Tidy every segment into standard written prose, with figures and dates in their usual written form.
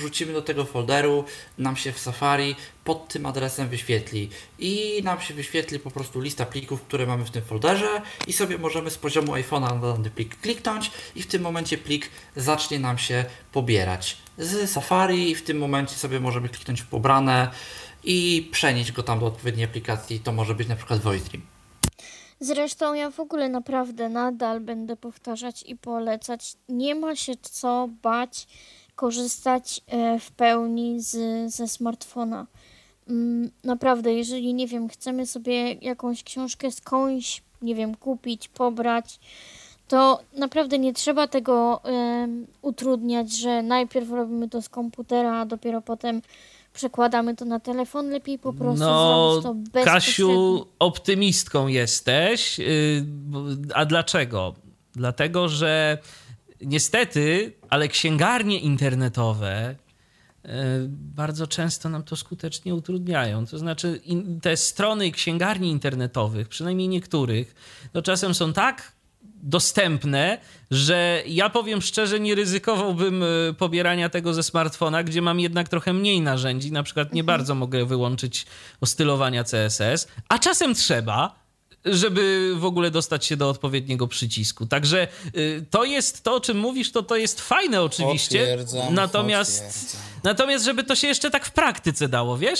wrzucimy do tego folderu, nam się w Safari pod tym adresem wyświetli i nam się wyświetli po prostu lista plików, które mamy w tym folderze i sobie możemy z poziomu iPhone'a na dany plik kliknąć i w tym momencie plik zacznie nam się pobierać z Safari i w tym momencie sobie możemy kliknąć w pobrane i przenieść go tam do odpowiedniej aplikacji. To może być na przykład VoiceDream. Zresztą ja w ogóle naprawdę nadal będę powtarzać i polecać. Nie ma się co bać korzystać w pełni ze smartfona. Naprawdę, jeżeli, nie wiem, chcemy sobie jakąś książkę skądś, nie wiem, kupić, pobrać, to naprawdę nie trzeba tego utrudniać, że najpierw robimy to z komputera, a dopiero potem przekładamy to na telefon. Lepiej po prostu zrobić to bezpośrednio. Kasiu, optymistką jesteś. A dlaczego? Dlatego, że niestety, ale księgarnie internetowe bardzo często nam to skutecznie utrudniają. To znaczy te strony księgarni internetowych, przynajmniej niektórych, to czasem są tak dostępne, że ja powiem szczerze, nie ryzykowałbym pobierania tego ze smartfona, gdzie mam jednak trochę mniej narzędzi. Na przykład nie bardzo mogę wyłączyć ostylowania CSS, a czasem trzeba, żeby w ogóle dostać się do odpowiedniego przycisku. Także to jest to, o czym mówisz, to jest fajne oczywiście. Natomiast żeby to się jeszcze tak w praktyce dało, wiesz,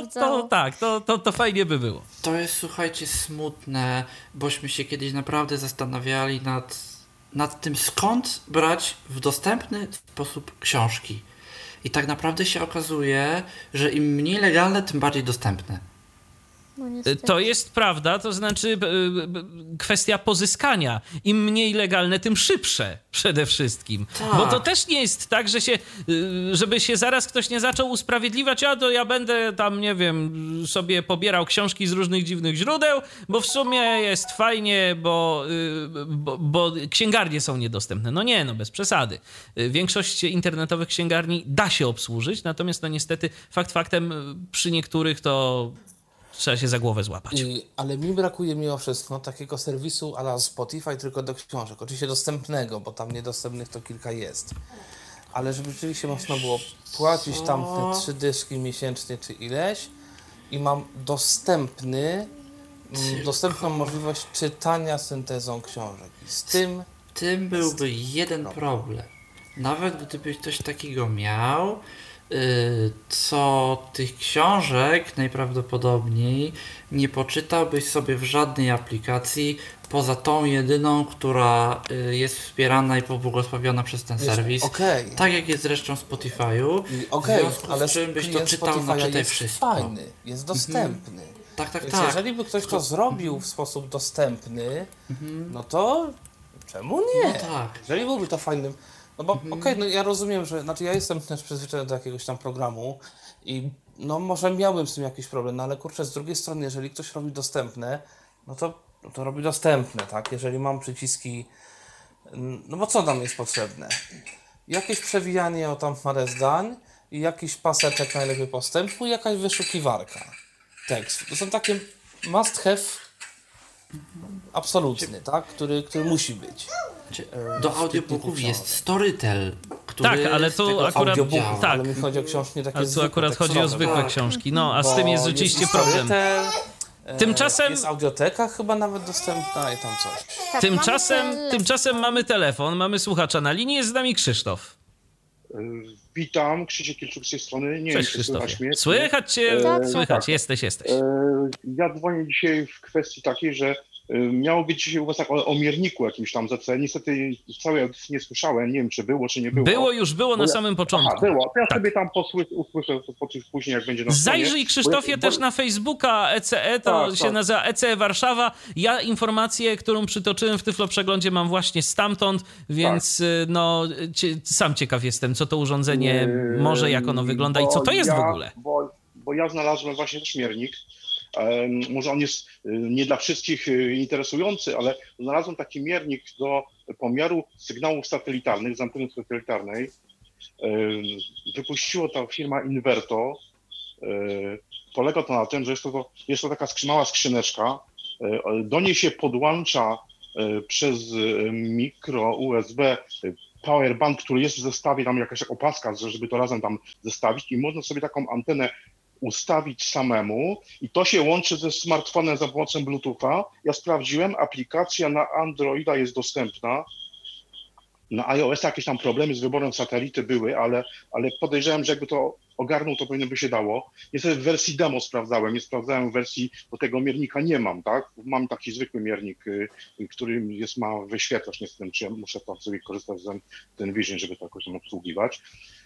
to fajnie by było. To jest, słuchajcie, smutne, bośmy się kiedyś naprawdę zastanawiali nad tym, skąd brać w dostępny sposób książki. I tak naprawdę się okazuje, że im mniej legalne, tym bardziej dostępne. To jest prawda, to znaczy kwestia pozyskania. Im mniej legalne, tym szybsze przede wszystkim. Tak. Bo to też nie jest tak, że żeby się zaraz ktoś nie zaczął usprawiedliwiać, a to ja będę tam, nie wiem, sobie pobierał książki z różnych dziwnych źródeł, bo w sumie jest fajnie, bo księgarnie są niedostępne. No nie, bez przesady. Większość internetowych księgarni da się obsłużyć, natomiast niestety fakt faktem przy niektórych to trzeba się za głowę złapać. Ale mi brakuje mimo wszystko takiego serwisu a la Spotify tylko do książek. Oczywiście dostępnego, bo tam niedostępnych to kilka jest. Ale żeby rzeczywiście można było płacić tam te 3 dyszki miesięcznie czy ileś i mam dostępną możliwość czytania syntezą książek. I z tym byłby jeden problem. Nawet gdybyś coś takiego miał, co tych książek najprawdopodobniej nie poczytałbyś sobie w żadnej aplikacji poza tą jedyną, która jest wspierana i pobłogosławiona przez ten serwis. Tak jak jest zresztą Spotify'u. W związku z czym byś to czytał na Czytaj Wszystko. Fajny, jest dostępny. Tak. Jeżeli by ktoś to zrobił w sposób dostępny, no to czemu nie? No tak. Jeżeli byłby to fajnym. No bo ja rozumiem, że ja jestem też przyzwyczajony do jakiegoś tam programu i może miałbym z tym jakiś problem, ale kurczę, z drugiej strony, jeżeli ktoś robi dostępne, to robi dostępne, tak? Jeżeli mam przyciski, bo co nam jest potrzebne? Jakieś przewijanie o tam parę zdań i jakiś paseczek najlepiej postępu i jakaś wyszukiwarka tekstu. To są takie must have absolutny, tak? Który musi być. Do audiobooków jest Storytel, który tak, ale to akurat ale mi chodzi o książki takie ale tu akurat chodzi o zwykłe książki. A z tym jest rzeczywiście problem. Storytel, Tymczasem jest audioteka chyba nawet dostępna i tam coś. Tak, tymczasem mamy telefon, mamy słuchacza na linii, jest z nami Krzysztof. Witam, Krzysiek Kilczuk z tej strony. Nie Cześć, wiem, czy słychać mnie. Słychać cię, słychać, jesteś. Ja dzwonię dzisiaj w kwestii takiej, że miało być dzisiaj u was tak o mierniku jakimś tam ZC. Niestety całej audycji nie słyszałem, nie wiem czy było, czy nie było. Było na samym początku. Było. To ja sobie tam usłyszę później, jak będzie na stronie. Zajrzyj Krzysztofie też na Facebooka ECE, to się nazywa ECE Warszawa. Ja informację, którą przytoczyłem w Tyflo Przeglądzie mam właśnie stamtąd, więc sam ciekaw jestem, co to urządzenie może, jak ono wygląda i co to jest w ogóle. Bo ja znalazłem właśnie też miernik. Może on jest nie dla wszystkich interesujący, ale znalazłem taki miernik do pomiaru sygnałów satelitarnych z anteny satelitarnej. Wypuściło ta firma Inverto. Polega to na tym, że jest to taka mała skrzyneczka. Do niej się podłącza przez mikro USB powerbank, który jest w zestawie, tam jakaś opaska, żeby to razem tam zestawić i można sobie taką antenę ustawić samemu i to się łączy ze smartfonem za pomocą Bluetootha. Ja sprawdziłem, aplikacja na Androida jest dostępna. Na iOS jakieś tam problemy z wyborem satelity były, ale podejrzewam, że jakby to ogarnął, to pewnie by się dało. Niestety w wersji demo sprawdzałem, nie sprawdzałem wersji, bo tego miernika nie mam, tak? Mam taki zwykły miernik, który ma wyświetlacz, nie wiem, czy ja muszę tam sobie korzystać z ten Vision, żeby to jakoś tam obsługiwać.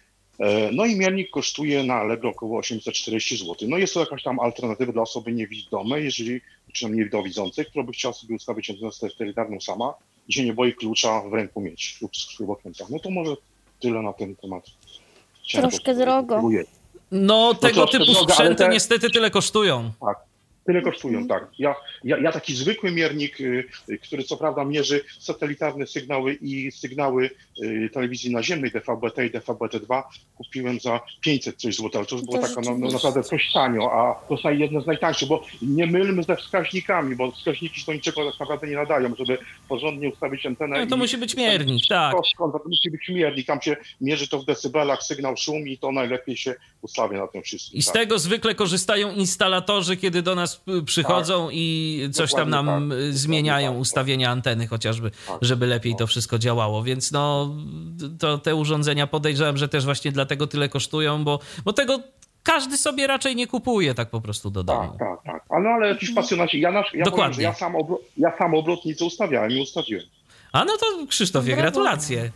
No i miernik kosztuje na Allegro około 840 zł. No jest to jakaś tam alternatywa dla osoby niewidomej, czy niedowidzącej, która by chciała sobie ustawić antenę satelitarną sama i się nie boi klucza w ręku mieć lub z śrubokręta. No to może tyle na ten temat. Troszkę drogo. No tego troszkę typu drogo, ale sprzęty niestety tyle kosztują. Tak. Tyle kosztują, tak. Ja taki zwykły miernik, który co prawda mierzy satelitarne sygnały i sygnały telewizji naziemnej DVB-T i DVB-T2 kupiłem za 500 coś złotego, ale to już było To taka rzeczywiście. naprawdę coś tanio, a to jest jedno z najtańszych, bo nie mylmy ze wskaźnikami, bo wskaźniki do niczego tak naprawdę nie nadają, żeby porządnie ustawić antenę. No to musi być miernik, tak. To musi być miernik, tam się mierzy to w decybelach, sygnał szum i to najlepiej się ustawia na tym wszystkim. I z tak. tego zwykle korzystają instalatorzy, kiedy do nas przychodzą i coś tam nam Dokładnie tak. zmieniają Dokładnie tak. ustawienia anteny chociażby, Tak. żeby lepiej to wszystko działało. Więc no, to te urządzenia podejrzewam, że też właśnie dlatego tyle kosztują, bo tego każdy sobie raczej nie kupuje tak po prostu do domu. Tak. Ale jakiś pasjonaci. Ja powiem, Dokładnie. że ja sam obrotnicę ustawiałem i ustawiłem. A no to Krzysztofie, Brawo. gratulacje.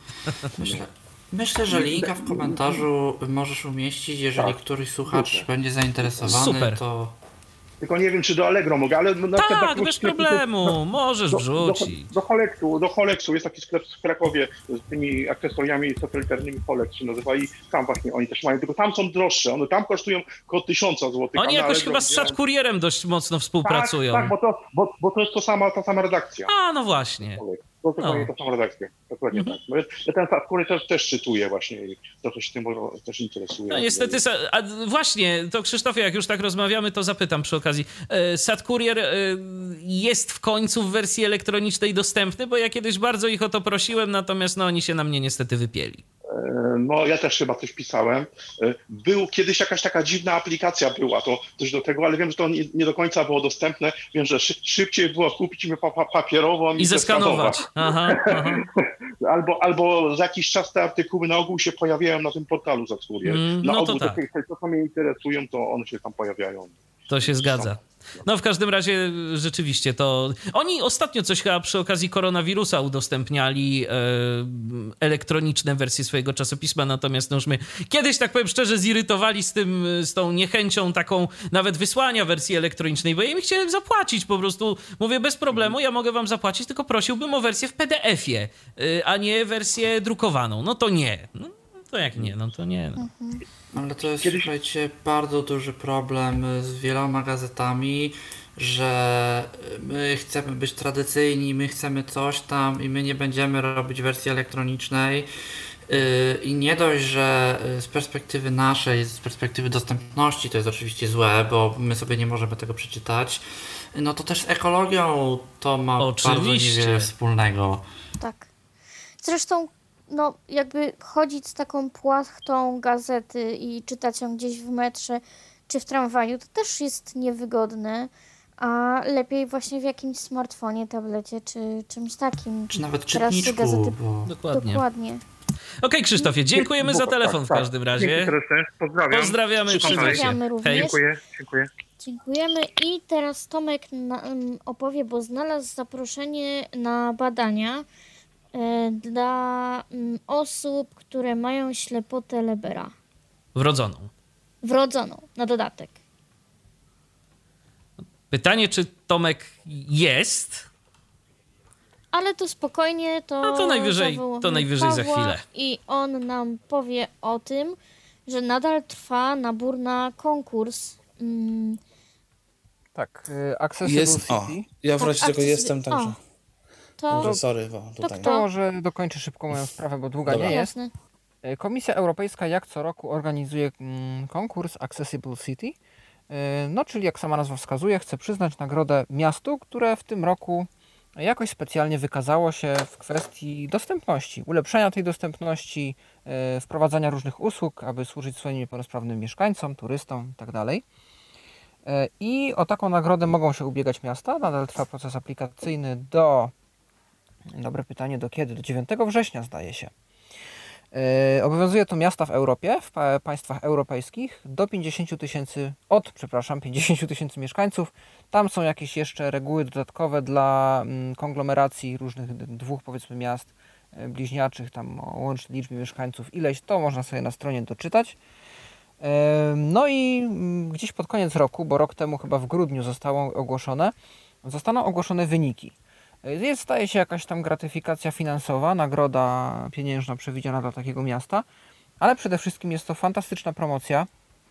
Myślę, że linka w komentarzu możesz umieścić, jeżeli Tak. któryś słuchacz Super. będzie zainteresowany, Super. to Tylko nie wiem, czy do Allegro mogę, ale na przykład Tak, takiego bez sklepu- problemu, możesz wrzucić. Do Holexu jest taki sklep w Krakowie z tymi akcesoriami satelitarnymi, Holex się nazywa i tam właśnie oni też mają, tylko tam są droższe, one tam kosztują około 1000 zł. Oni jakoś chyba z Sadkurierem dość mocno współpracują. Tak, bo to jest ta sama redakcja. A, no właśnie. To dokładnie ta sama redakcja. Dokładnie tak. Bo ja ten Sadkury też czytuję właśnie i trochę się tym też interesuję. No niestety, a właśnie, to Krzysztofie, jak już tak rozmawiamy, to zapytam przy okazji. Sadkurier jest w końcu w wersji elektronicznej dostępny, bo ja kiedyś bardzo ich o to prosiłem, natomiast no oni się na mnie niestety wypieli. No ja też chyba coś pisałem. Był kiedyś jakaś taka dziwna aplikacja była, to coś do tego, ale wiem, że to nie do końca było dostępne. Wiem, że szybciej było kupić papierową I zeskanować. Aha. Albo za jakiś czas te artykuły na ogół się pojawiają na tym portalu Sadkurier. Na no to ogół tak. to, co mnie interesują, to one się tam pojawiają. To się zgadza. No w każdym razie rzeczywiście to... Oni ostatnio coś chyba przy okazji koronawirusa udostępniali elektroniczne wersje swojego czasopisma, natomiast no już mnie kiedyś, tak powiem szczerze, zirytowali z tą niechęcią taką nawet wysłania wersji elektronicznej, bo ja im chciałem zapłacić po prostu. Mówię, bez problemu, ja mogę wam zapłacić, tylko prosiłbym o wersję w PDF-ie, a nie wersję drukowaną. No to nie. No to jak nie, no to nie. No. ale to jest, słuchajcie, bardzo duży problem z wieloma gazetami, że my chcemy być tradycyjni, my chcemy coś tam i my nie będziemy robić wersji elektronicznej. I nie dość, że z perspektywy naszej, z perspektywy dostępności to jest oczywiście złe, bo my sobie nie możemy tego przeczytać, no to też z ekologią to ma bardzo Oczywiście. niewiele wspólnego. Tak. Zresztą, no jakby chodzić z taką płachtą gazety i czytać ją gdzieś w metrze czy w tramwaju, to też jest niewygodne, a lepiej właśnie w jakimś smartfonie, tablecie czy czymś takim. Czy nawet Teraz te czytniczku, gazety- bo... Dokładnie. Dokładnie. Okej, Krzysztofie, dziękujemy za telefon w każdym razie. Dzięki serdecznie. Pozdrawiam. Pozdrawiamy, trzymaj się. Pozdrawiamy również. Hej. Dziękuję. Dziękujemy i teraz Tomek opowie, bo znalazł zaproszenie na badania dla osób, które mają ślepotę Lebera. Wrodzoną. Wrodzoną, na dodatek. Pytanie, czy Tomek jest? Ale to spokojnie, to, No to najwyżej- zawołamy to najwyżej za Pawła chwilę. I on nam powie o tym, że nadal trwa nabór na konkurs. Tak, Accessible City. Ja w Tak, razie tego akces- jestem, o, także. To Może sorry, bo tutaj. kto? To może dokończę szybko moją sprawę, bo długa Dobra. nie jest. jasne. Komisja Europejska jak co roku organizuje konkurs Accessible City. No, czyli jak sama nazwa wskazuje, chce przyznać nagrodę miastu, które w tym roku jakoś specjalnie wykazało się w kwestii dostępności, ulepszenia tej dostępności, wprowadzania różnych usług, aby służyć swoim niepełnosprawnym mieszkańcom, turystom itd. I o taką nagrodę mogą się ubiegać miasta. Nadal trwa proces aplikacyjny dobre pytanie, do kiedy? Do 9 września zdaje się. Obowiązuje to miasta w Europie, w państwach europejskich do 50 tysięcy mieszkańców. Tam są jakieś jeszcze reguły dodatkowe dla konglomeracji różnych dwóch, powiedzmy, miast bliźniaczych, tam o łącznej liczbie mieszkańców ileś, to można sobie na stronie doczytać. No i gdzieś pod koniec roku, bo rok temu chyba w grudniu zostaną ogłoszone wyniki. Staje się jakaś tam gratyfikacja finansowa, nagroda pieniężna przewidziana dla takiego miasta, ale przede wszystkim jest to fantastyczna promocja,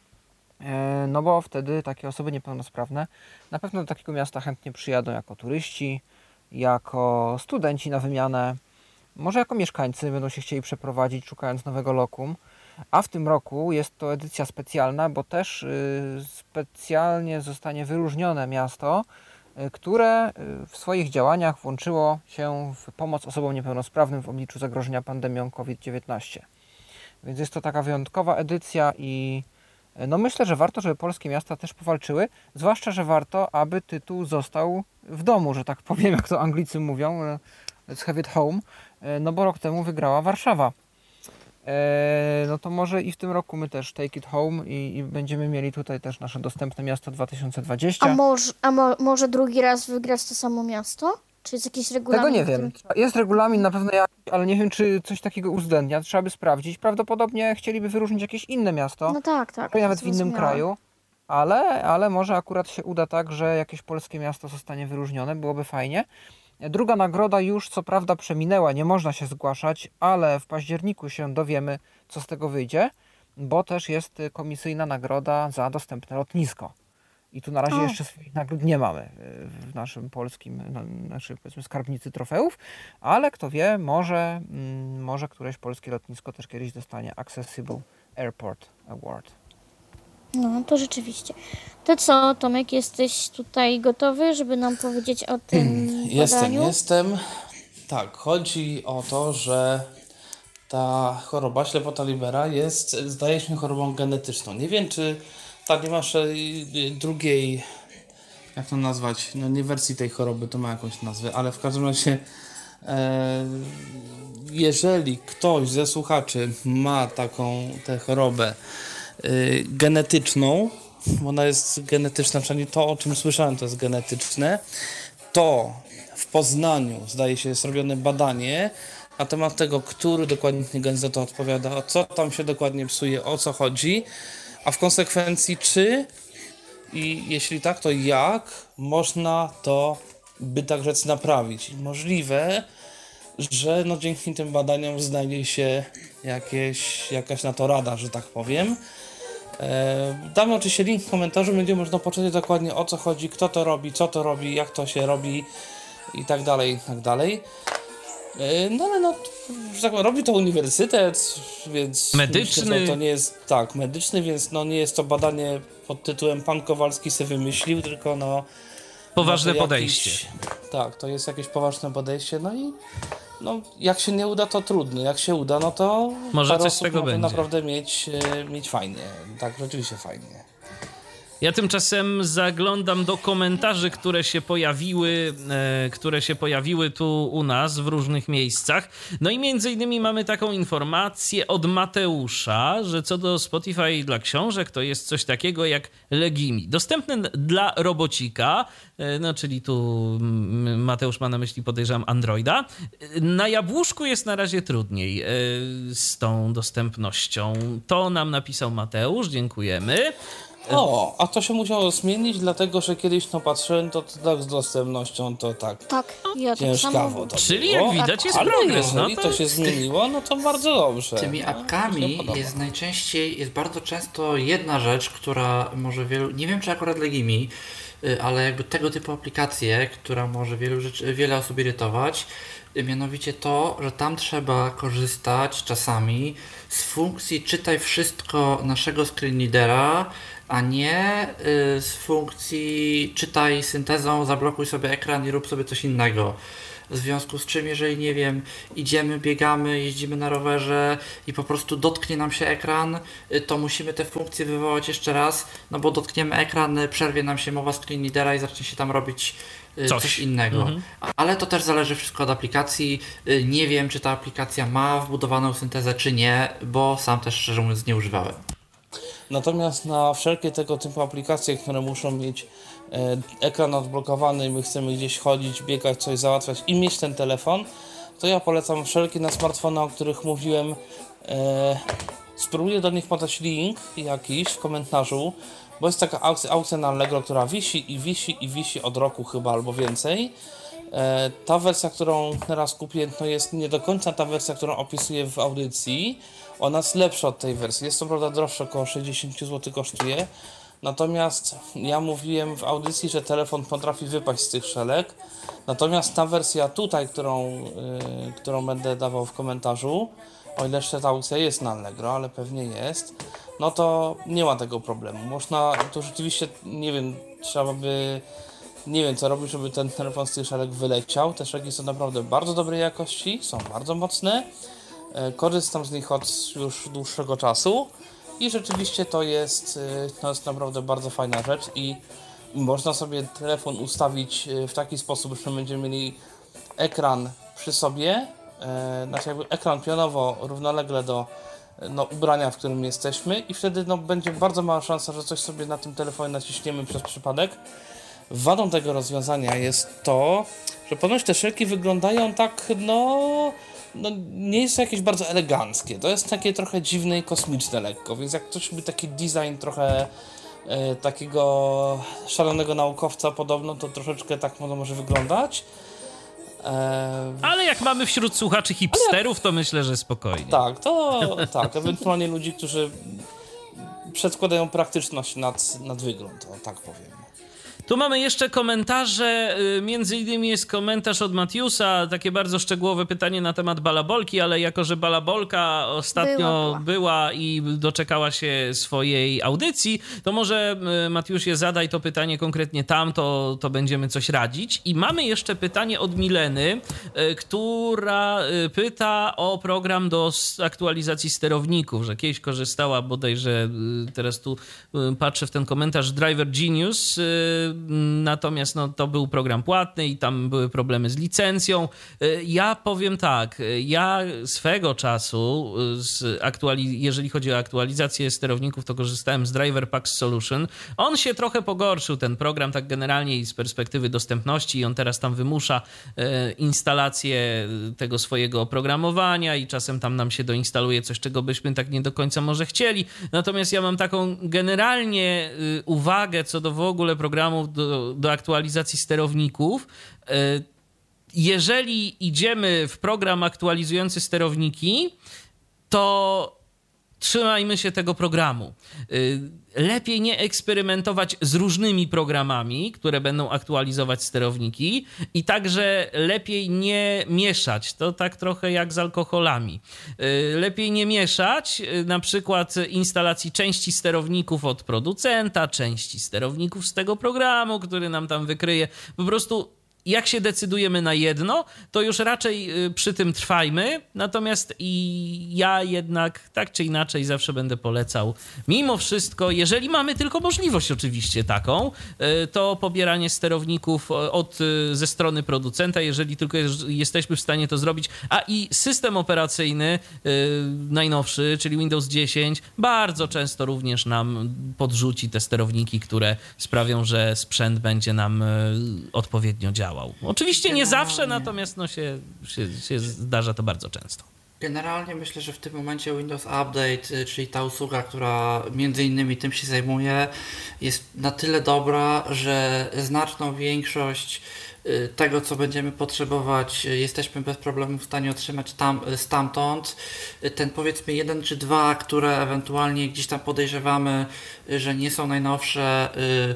no bo wtedy takie osoby niepełnosprawne na pewno do takiego miasta chętnie przyjadą jako turyści, jako studenci na wymianę, może jako mieszkańcy będą się chcieli przeprowadzić, szukając nowego lokum. A w tym roku jest to edycja specjalna, bo też specjalnie zostanie wyróżnione miasto, które w swoich działaniach włączyło się w pomoc osobom niepełnosprawnym w obliczu zagrożenia pandemią COVID-19. Więc jest to taka wyjątkowa edycja i no myślę, że warto, żeby polskie miasta też powalczyły, zwłaszcza, że warto, aby tytuł został w domu, że tak powiem, jak to Anglicy mówią, let's have it home, no bo rok temu wygrała Warszawa. No to może i w tym roku my też take it home i będziemy mieli tutaj też nasze dostępne miasto 2020. Może drugi raz wygrać to samo miasto? Czy jest jakiś regulamin? Tego nie wiem. Jest regulamin na pewno jakiś, ale nie wiem, czy coś takiego uwzględnia. Trzeba by sprawdzić. Prawdopodobnie chcieliby wyróżnić jakieś inne miasto. No tak. Nawet w innym kraju. Ale może akurat się uda tak, że jakieś polskie miasto zostanie wyróżnione. Byłoby fajnie. Druga nagroda już co prawda przeminęła, nie można się zgłaszać, ale w październiku się dowiemy, co z tego wyjdzie, bo też jest komisyjna nagroda za dostępne lotnisko. I tu na razie jeszcze swoich nagród nie mamy w naszym polskim, naszej, powiedzmy, skarbnicy trofeów, ale kto wie, może któreś polskie lotnisko też kiedyś dostanie Accessible Airport Award. No, to rzeczywiście. To co, Tomek, jesteś tutaj gotowy, żeby nam powiedzieć o tym badaniu? Jestem. Tak, chodzi o to, że ta choroba, ślepota Libera, jest, zdaje się, chorobą genetyczną. Nie wiem, czy nie masz drugiej, jak to nazwać, no nie wersji tej choroby, to ma jakąś nazwę, ale w każdym razie jeżeli ktoś ze słuchaczy ma tę chorobę genetyczną, bo ona jest genetyczna, przynajmniej to, o czym słyszałem, to jest genetyczne, to w Poznaniu, zdaje się, jest robione badanie na temat tego, który dokładnie gen za to odpowiada, co tam się dokładnie psuje, o co chodzi, a w konsekwencji czy i jeśli tak, to jak można to, by tak rzec, naprawić. Możliwe, że no dzięki tym badaniom znajdzie się jakaś na to rada, że tak powiem. Damy oczywiście link w komentarzu, będzie można poczytać dokładnie, o co chodzi, kto to robi, co to robi, jak to się robi i tak dalej, i tak dalej. No ale że tak powiem, robi to uniwersytet, więc medyczny. Myślę, że to nie jest medyczny, więc nie jest to badanie pod tytułem Pan Kowalski se wymyślił, tylko poważne podejście. Tak, to jest jakieś poważne podejście, no i jak się nie uda, to trudno. Jak się uda, no to może parę coś z osób tego może będzie. naprawdę mieć fajnie. Tak, rzeczywiście fajnie. Ja tymczasem zaglądam do komentarzy, które się pojawiły tu u nas w różnych miejscach. No i między innymi mamy taką informację od Mateusza, że co do Spotify dla książek, to jest coś takiego jak Legimi. Dostępne dla robocika, czyli tu Mateusz ma na myśli, podejrzewam, Androida. Na Jabłuszku jest na razie trudniej z tą dostępnością. To nam napisał Mateusz, dziękujemy. A to się musiało zmienić, dlatego że kiedyś patrzyłem, to tak z dostępnością to tak Ja tak samo. ciężkawo to Czyli było. jak widać jest Ale progres. jeżeli to się zmieniło, no to bardzo dobrze. Tymi apkami jest bardzo często jedna rzecz, która może wielu, nie wiem czy akurat Legimi, ale jakby tego typu aplikację, która może wiele osób irytować, mianowicie to, że tam trzeba korzystać czasami z funkcji czytaj wszystko naszego screenreadera, a nie z funkcji czytaj syntezą, zablokuj sobie ekran i rób sobie coś innego. W związku z czym, jeżeli nie wiem, idziemy, biegamy, jeździmy na rowerze i po prostu dotknie nam się ekran, to musimy te funkcje wywołać jeszcze raz, no bo dotkniemy ekran, przerwie nam się mowa screenreadera i zacznie się tam robić coś innego. Ale to też zależy wszystko od aplikacji. Nie wiem, czy ta aplikacja ma wbudowaną syntezę, czy nie, bo sam też szczerze mówiąc nie używałem. Natomiast na wszelkie tego typu aplikacje, które muszą mieć ekran odblokowany, my chcemy gdzieś chodzić, biegać, coś załatwiać i mieć ten telefon, to ja polecam wszelkie na smartfona, o których mówiłem. Spróbuję do nich podać link jakiś w komentarzu, bo jest taka aukcja na Allegro, która wisi i wisi i wisi od roku chyba albo więcej. Ta wersja, którą teraz kupię, to jest nie do końca ta wersja, którą opisuję w audycji. Ona jest lepsza od tej wersji. Jest to prawda droższe, około 60 zł kosztuje. Natomiast ja mówiłem w audycji, że telefon potrafi wypaść z tych szelek. Natomiast ta wersja tutaj, którą będę dawał w komentarzu, o ile jeszcze ta aukcja jest na Allegro, ale pewnie jest, no to nie ma tego problemu. Można, to rzeczywiście, nie wiem, trzeba by, nie wiem co robić, żeby ten telefon z tych szelek wyleciał. Te szelki są naprawdę bardzo dobrej jakości, są bardzo mocne. Korzystam z nich od już dłuższego czasu i rzeczywiście to jest naprawdę bardzo fajna rzecz i można sobie telefon ustawić w taki sposób, że będziemy mieli ekran przy sobie, znaczy jakby ekran pionowo równolegle do ubrania, w którym jesteśmy i wtedy będzie bardzo mała szansa, że coś sobie na tym telefonie naciśniemy przez przypadek. Wadą tego rozwiązania jest to, że ponoć te szelki wyglądają tak, nie jest to jakieś bardzo eleganckie. To jest takie trochę dziwne i kosmiczne lekko, więc jak ktoś lubi taki design trochę takiego szalonego naukowca podobno, to troszeczkę tak może wyglądać. Ale jak mamy wśród słuchaczy hipsterów, to myślę, że spokojnie. Tak, ewentualnie ludzi, którzy przedkładają praktyczność nad wygląd, tak powiem. Tu mamy jeszcze komentarze, między innymi jest komentarz od Matiusa, takie bardzo szczegółowe pytanie na temat balabolki, ale jako, że balabolka ostatnio była i doczekała się swojej audycji, to może Matiusie zadaj to pytanie konkretnie tam, to będziemy coś radzić. I mamy jeszcze pytanie od Mileny, która pyta o program do aktualizacji sterowników, że kiedyś korzystała bodajże, teraz tu patrzę w ten komentarz, Driver Genius, natomiast to był program płatny i tam były problemy z licencją. Ja powiem tak, ja swego czasu, jeżeli chodzi o aktualizację sterowników, to korzystałem z Driver Packs Solution. On się trochę pogorszył, ten program, tak generalnie i z perspektywy dostępności, i on teraz tam wymusza instalację tego swojego oprogramowania i czasem tam nam się doinstaluje coś, czego byśmy tak nie do końca może chcieli. Natomiast ja mam taką generalnie uwagę co do w ogóle programów do aktualizacji sterowników. Jeżeli idziemy w program aktualizujący sterowniki, to trzymajmy się tego programu. Lepiej nie eksperymentować z różnymi programami, które będą aktualizować sterowniki, i także lepiej nie mieszać. To tak trochę jak z alkoholami. Lepiej nie mieszać na przykład instalacji części sterowników od producenta, części sterowników z tego programu, który nam tam wykryje. Po prostu jak się decydujemy na jedno, to już raczej przy tym trwajmy. Natomiast ja jednak tak czy inaczej zawsze będę polecał mimo wszystko, jeżeli mamy tylko możliwość oczywiście taką, to pobieranie sterowników ze strony producenta, jeżeli tylko jesteśmy w stanie to zrobić. A i system operacyjny najnowszy, czyli Windows 10, bardzo często również nam podrzuci te sterowniki, które sprawią, że sprzęt będzie nam odpowiednio działał. Oczywiście nie zawsze, natomiast się zdarza to bardzo często. Generalnie myślę, że w tym momencie Windows Update, czyli ta usługa, która między innymi tym się zajmuje, jest na tyle dobra, że znaczną większość tego, co będziemy potrzebować, jesteśmy bez problemu w stanie otrzymać stamtąd. Ten powiedzmy jeden czy dwa, które ewentualnie gdzieś tam podejrzewamy, że nie są najnowsze,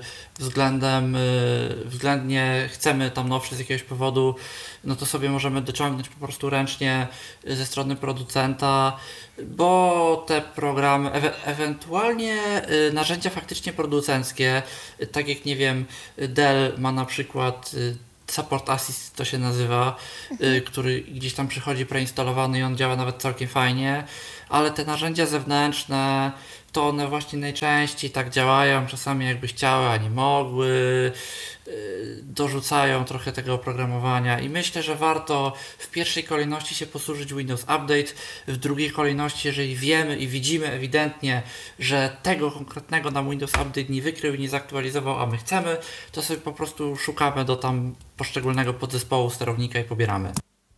względnie chcemy tam nowsze z jakiegoś powodu, no to sobie możemy dociągnąć po prostu ręcznie ze strony producenta, bo te programy, ewentualnie narzędzia faktycznie producenckie, tak jak nie wiem, Dell ma na przykład Support Assist to się nazywa, który gdzieś tam przychodzi preinstalowany i on działa nawet całkiem fajnie, ale te narzędzia zewnętrzne to one właśnie najczęściej tak działają, czasami jakby chciały, a nie mogły, dorzucają trochę tego oprogramowania i myślę, że warto w pierwszej kolejności się posłużyć Windows Update, w drugiej kolejności, jeżeli wiemy i widzimy ewidentnie, że tego konkretnego nam Windows Update nie wykrył i nie zaktualizował, a my chcemy, to sobie po prostu szukamy do tam poszczególnego podzespołu sterownika i pobieramy.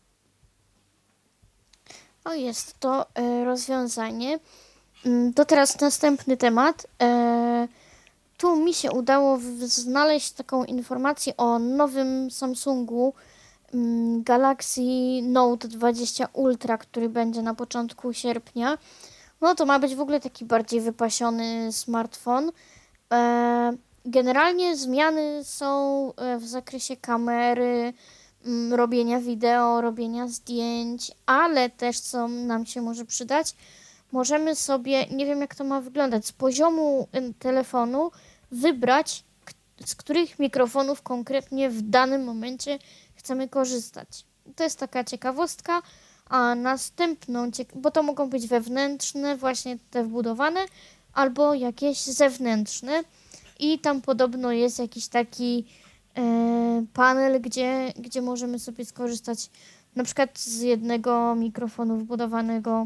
O, jest to rozwiązanie. To teraz następny temat. Tu mi się udało znaleźć taką informację o nowym Samsungu Galaxy Note 20 Ultra, który będzie na początku sierpnia. No to ma być w ogóle taki bardziej wypasiony smartfon. Generalnie zmiany są w zakresie kamery, robienia wideo, robienia zdjęć, ale też co nam się może przydać, możemy sobie, nie wiem jak to ma wyglądać, z poziomu telefonu wybrać, z których mikrofonów konkretnie w danym momencie chcemy korzystać. To jest taka ciekawostka, a następną, bo to mogą być wewnętrzne, właśnie te wbudowane, albo jakieś zewnętrzne i tam podobno jest jakiś taki panel, gdzie możemy sobie skorzystać na przykład z jednego mikrofonu wbudowanego,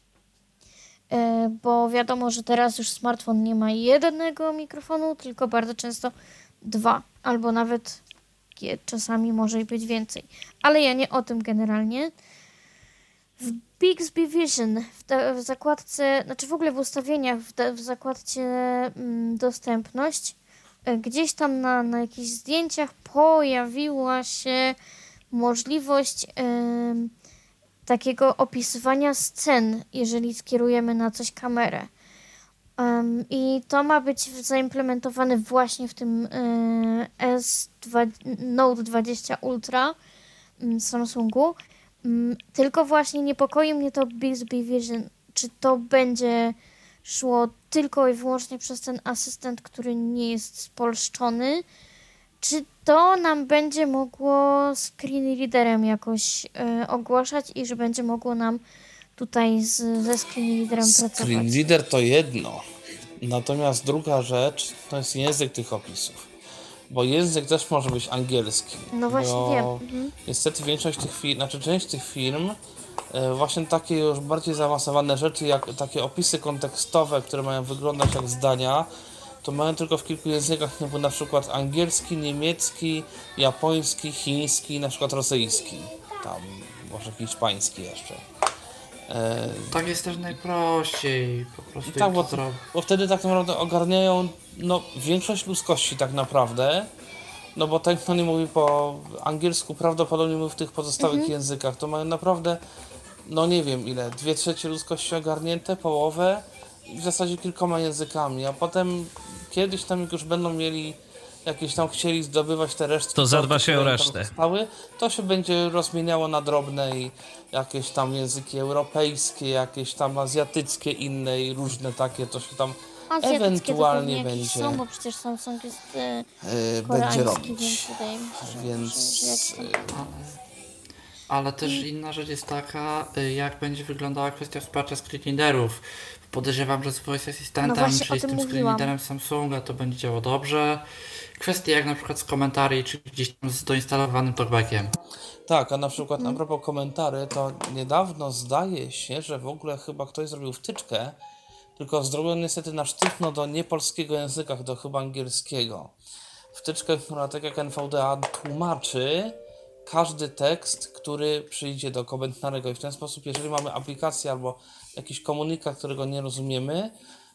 bo wiadomo, że teraz już smartfon nie ma jednego mikrofonu, tylko bardzo często dwa, albo nawet czasami może i być więcej. Ale ja nie o tym generalnie. W Bixby Vision, w zakładce, znaczy w ogóle w ustawieniach, w zakładce dostępność, gdzieś tam na jakichś zdjęciach pojawiła się możliwość takiego opisywania scen, jeżeli skierujemy na coś kamerę. I to ma być zaimplementowane właśnie w tym Note 20 Ultra Samsungu. Tylko właśnie niepokoi mnie to Bixby Vision, czy to będzie szło tylko i wyłącznie przez ten asystent, który nie jest spolszczony, czy to nam będzie mogło screen readerem jakoś ogłaszać i że będzie mogło nam tutaj ze screen readerem pracować. Screen reader to jedno, natomiast druga rzecz to jest język tych opisów, bo język też może być angielski. No właśnie wiem. Niestety większość tych firm, znaczy część tych firm właśnie takie już bardziej zaawansowane rzeczy, jak takie opisy kontekstowe, które mają wyglądać jak zdania, to mają tylko w kilku językach, no bo na przykład angielski, niemiecki, japoński, chiński, na przykład rosyjski, tam może hiszpański jeszcze. Tak jest też najprościej, po prostu Tak, im to zrobić. bo wtedy tak naprawdę ogarniają większość ludzkości tak naprawdę, no bo ten, kto nie mówi po angielsku, prawdopodobnie mówi w tych pozostałych językach, to mają naprawdę, no nie wiem ile, 2/3 ludzkości ogarnięte, połowę i w zasadzie kilkoma językami, a potem kiedyś tam jak już będą mieli jakieś tam chcieli zdobywać te resztki, To zadba się o które tam resztę. zostały, to się będzie rozmieniało na drobne i jakieś tam języki europejskie, jakieś tam azjatyckie, inne i różne takie, to się tam Azjatyckie to ewentualnie pewnie jakieś będzie, są, bo przecież Samsung jest będzie koreański, robić. więc wydaje mi się, że Więc jakiś tam... Ale też inna rzecz jest taka, jak będzie wyglądała kwestia wsparcia screen readerów. Podejrzewam, że z Voice No Assistentem, właśnie czyli o z tym tym screen mówiłam. readerem Samsunga, to będzie działało dobrze. Kwestie jak na przykład z komentarzy, czy gdzieś tam z doinstalowanym talkbackiem. Tak, a na przykład a propos komentarzy, to niedawno zdaje się, że w ogóle chyba ktoś zrobił wtyczkę, tylko zrobił niestety na sztywno do niepolskiego języka, do chyba angielskiego. Wtyczkę, która tak jak NVDA tłumaczy każdy tekst, który przyjdzie do komentarza i w ten sposób, jeżeli mamy aplikację albo jakiś komunikat, którego nie rozumiemy,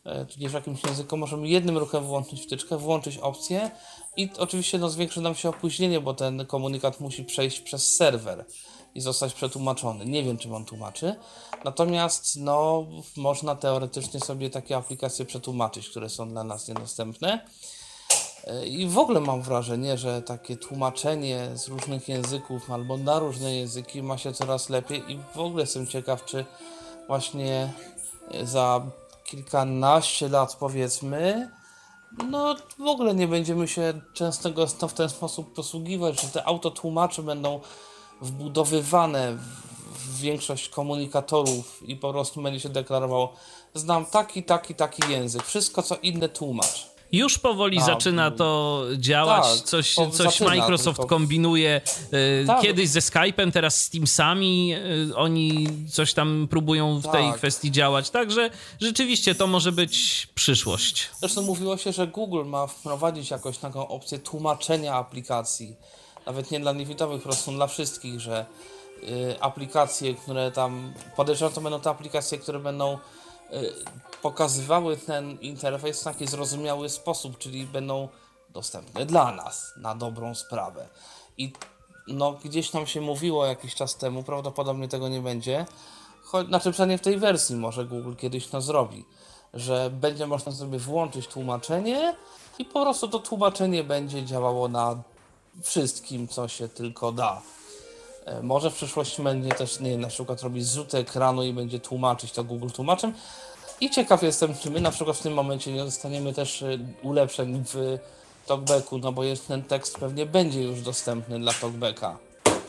tudzież w jakimś języku, możemy jednym ruchem włączyć wtyczkę, włączyć opcję i oczywiście zwiększy nam się opóźnienie, bo ten komunikat musi przejść przez serwer i zostać przetłumaczony. Nie wiem, czym on tłumaczy. Natomiast można teoretycznie sobie takie aplikacje przetłumaczyć, które są dla nas niedostępne. I w ogóle mam wrażenie, że takie tłumaczenie z różnych języków albo na różne języki ma się coraz lepiej i w ogóle jestem ciekaw, czy właśnie za kilkanaście lat, powiedzmy, w ogóle nie będziemy się często w ten sposób posługiwać, że te autotłumacze będą wbudowywane w większość komunikatorów i po prostu będzie się deklarowało: znam taki język, wszystko co inne tłumacz. Już powoli zaczyna to działać, tak, coś zaczyna, Microsoft tylko... kombinuje, Tak. kiedyś ze Skype'em, teraz z Teamsami, oni coś tam próbują w tej kwestii działać, także rzeczywiście to może być przyszłość. Zresztą mówiło się, że Google ma wprowadzić jakąś taką opcję tłumaczenia aplikacji, nawet nie dla niewidomych, po prostu dla wszystkich, że aplikacje, które tam, podejrzewam, to będą te aplikacje, które będą pokazywały ten interfejs w taki zrozumiały sposób, czyli będą dostępne dla nas, na dobrą sprawę. I gdzieś tam się mówiło jakiś czas temu, prawdopodobnie tego nie będzie, znaczy przynajmniej w tej wersji może Google kiedyś to zrobi, że będzie można sobie włączyć tłumaczenie i po prostu to tłumaczenie będzie działało na wszystkim, co się tylko da. Może w przyszłości będzie też, na przykład robić zrzut ekranu i będzie tłumaczyć to Google Tłumaczem. I ciekaw jestem, czy my na przykład w tym momencie nie dostaniemy też ulepszeń w TalkBacku, bo ten tekst pewnie będzie już dostępny dla TalkBacka.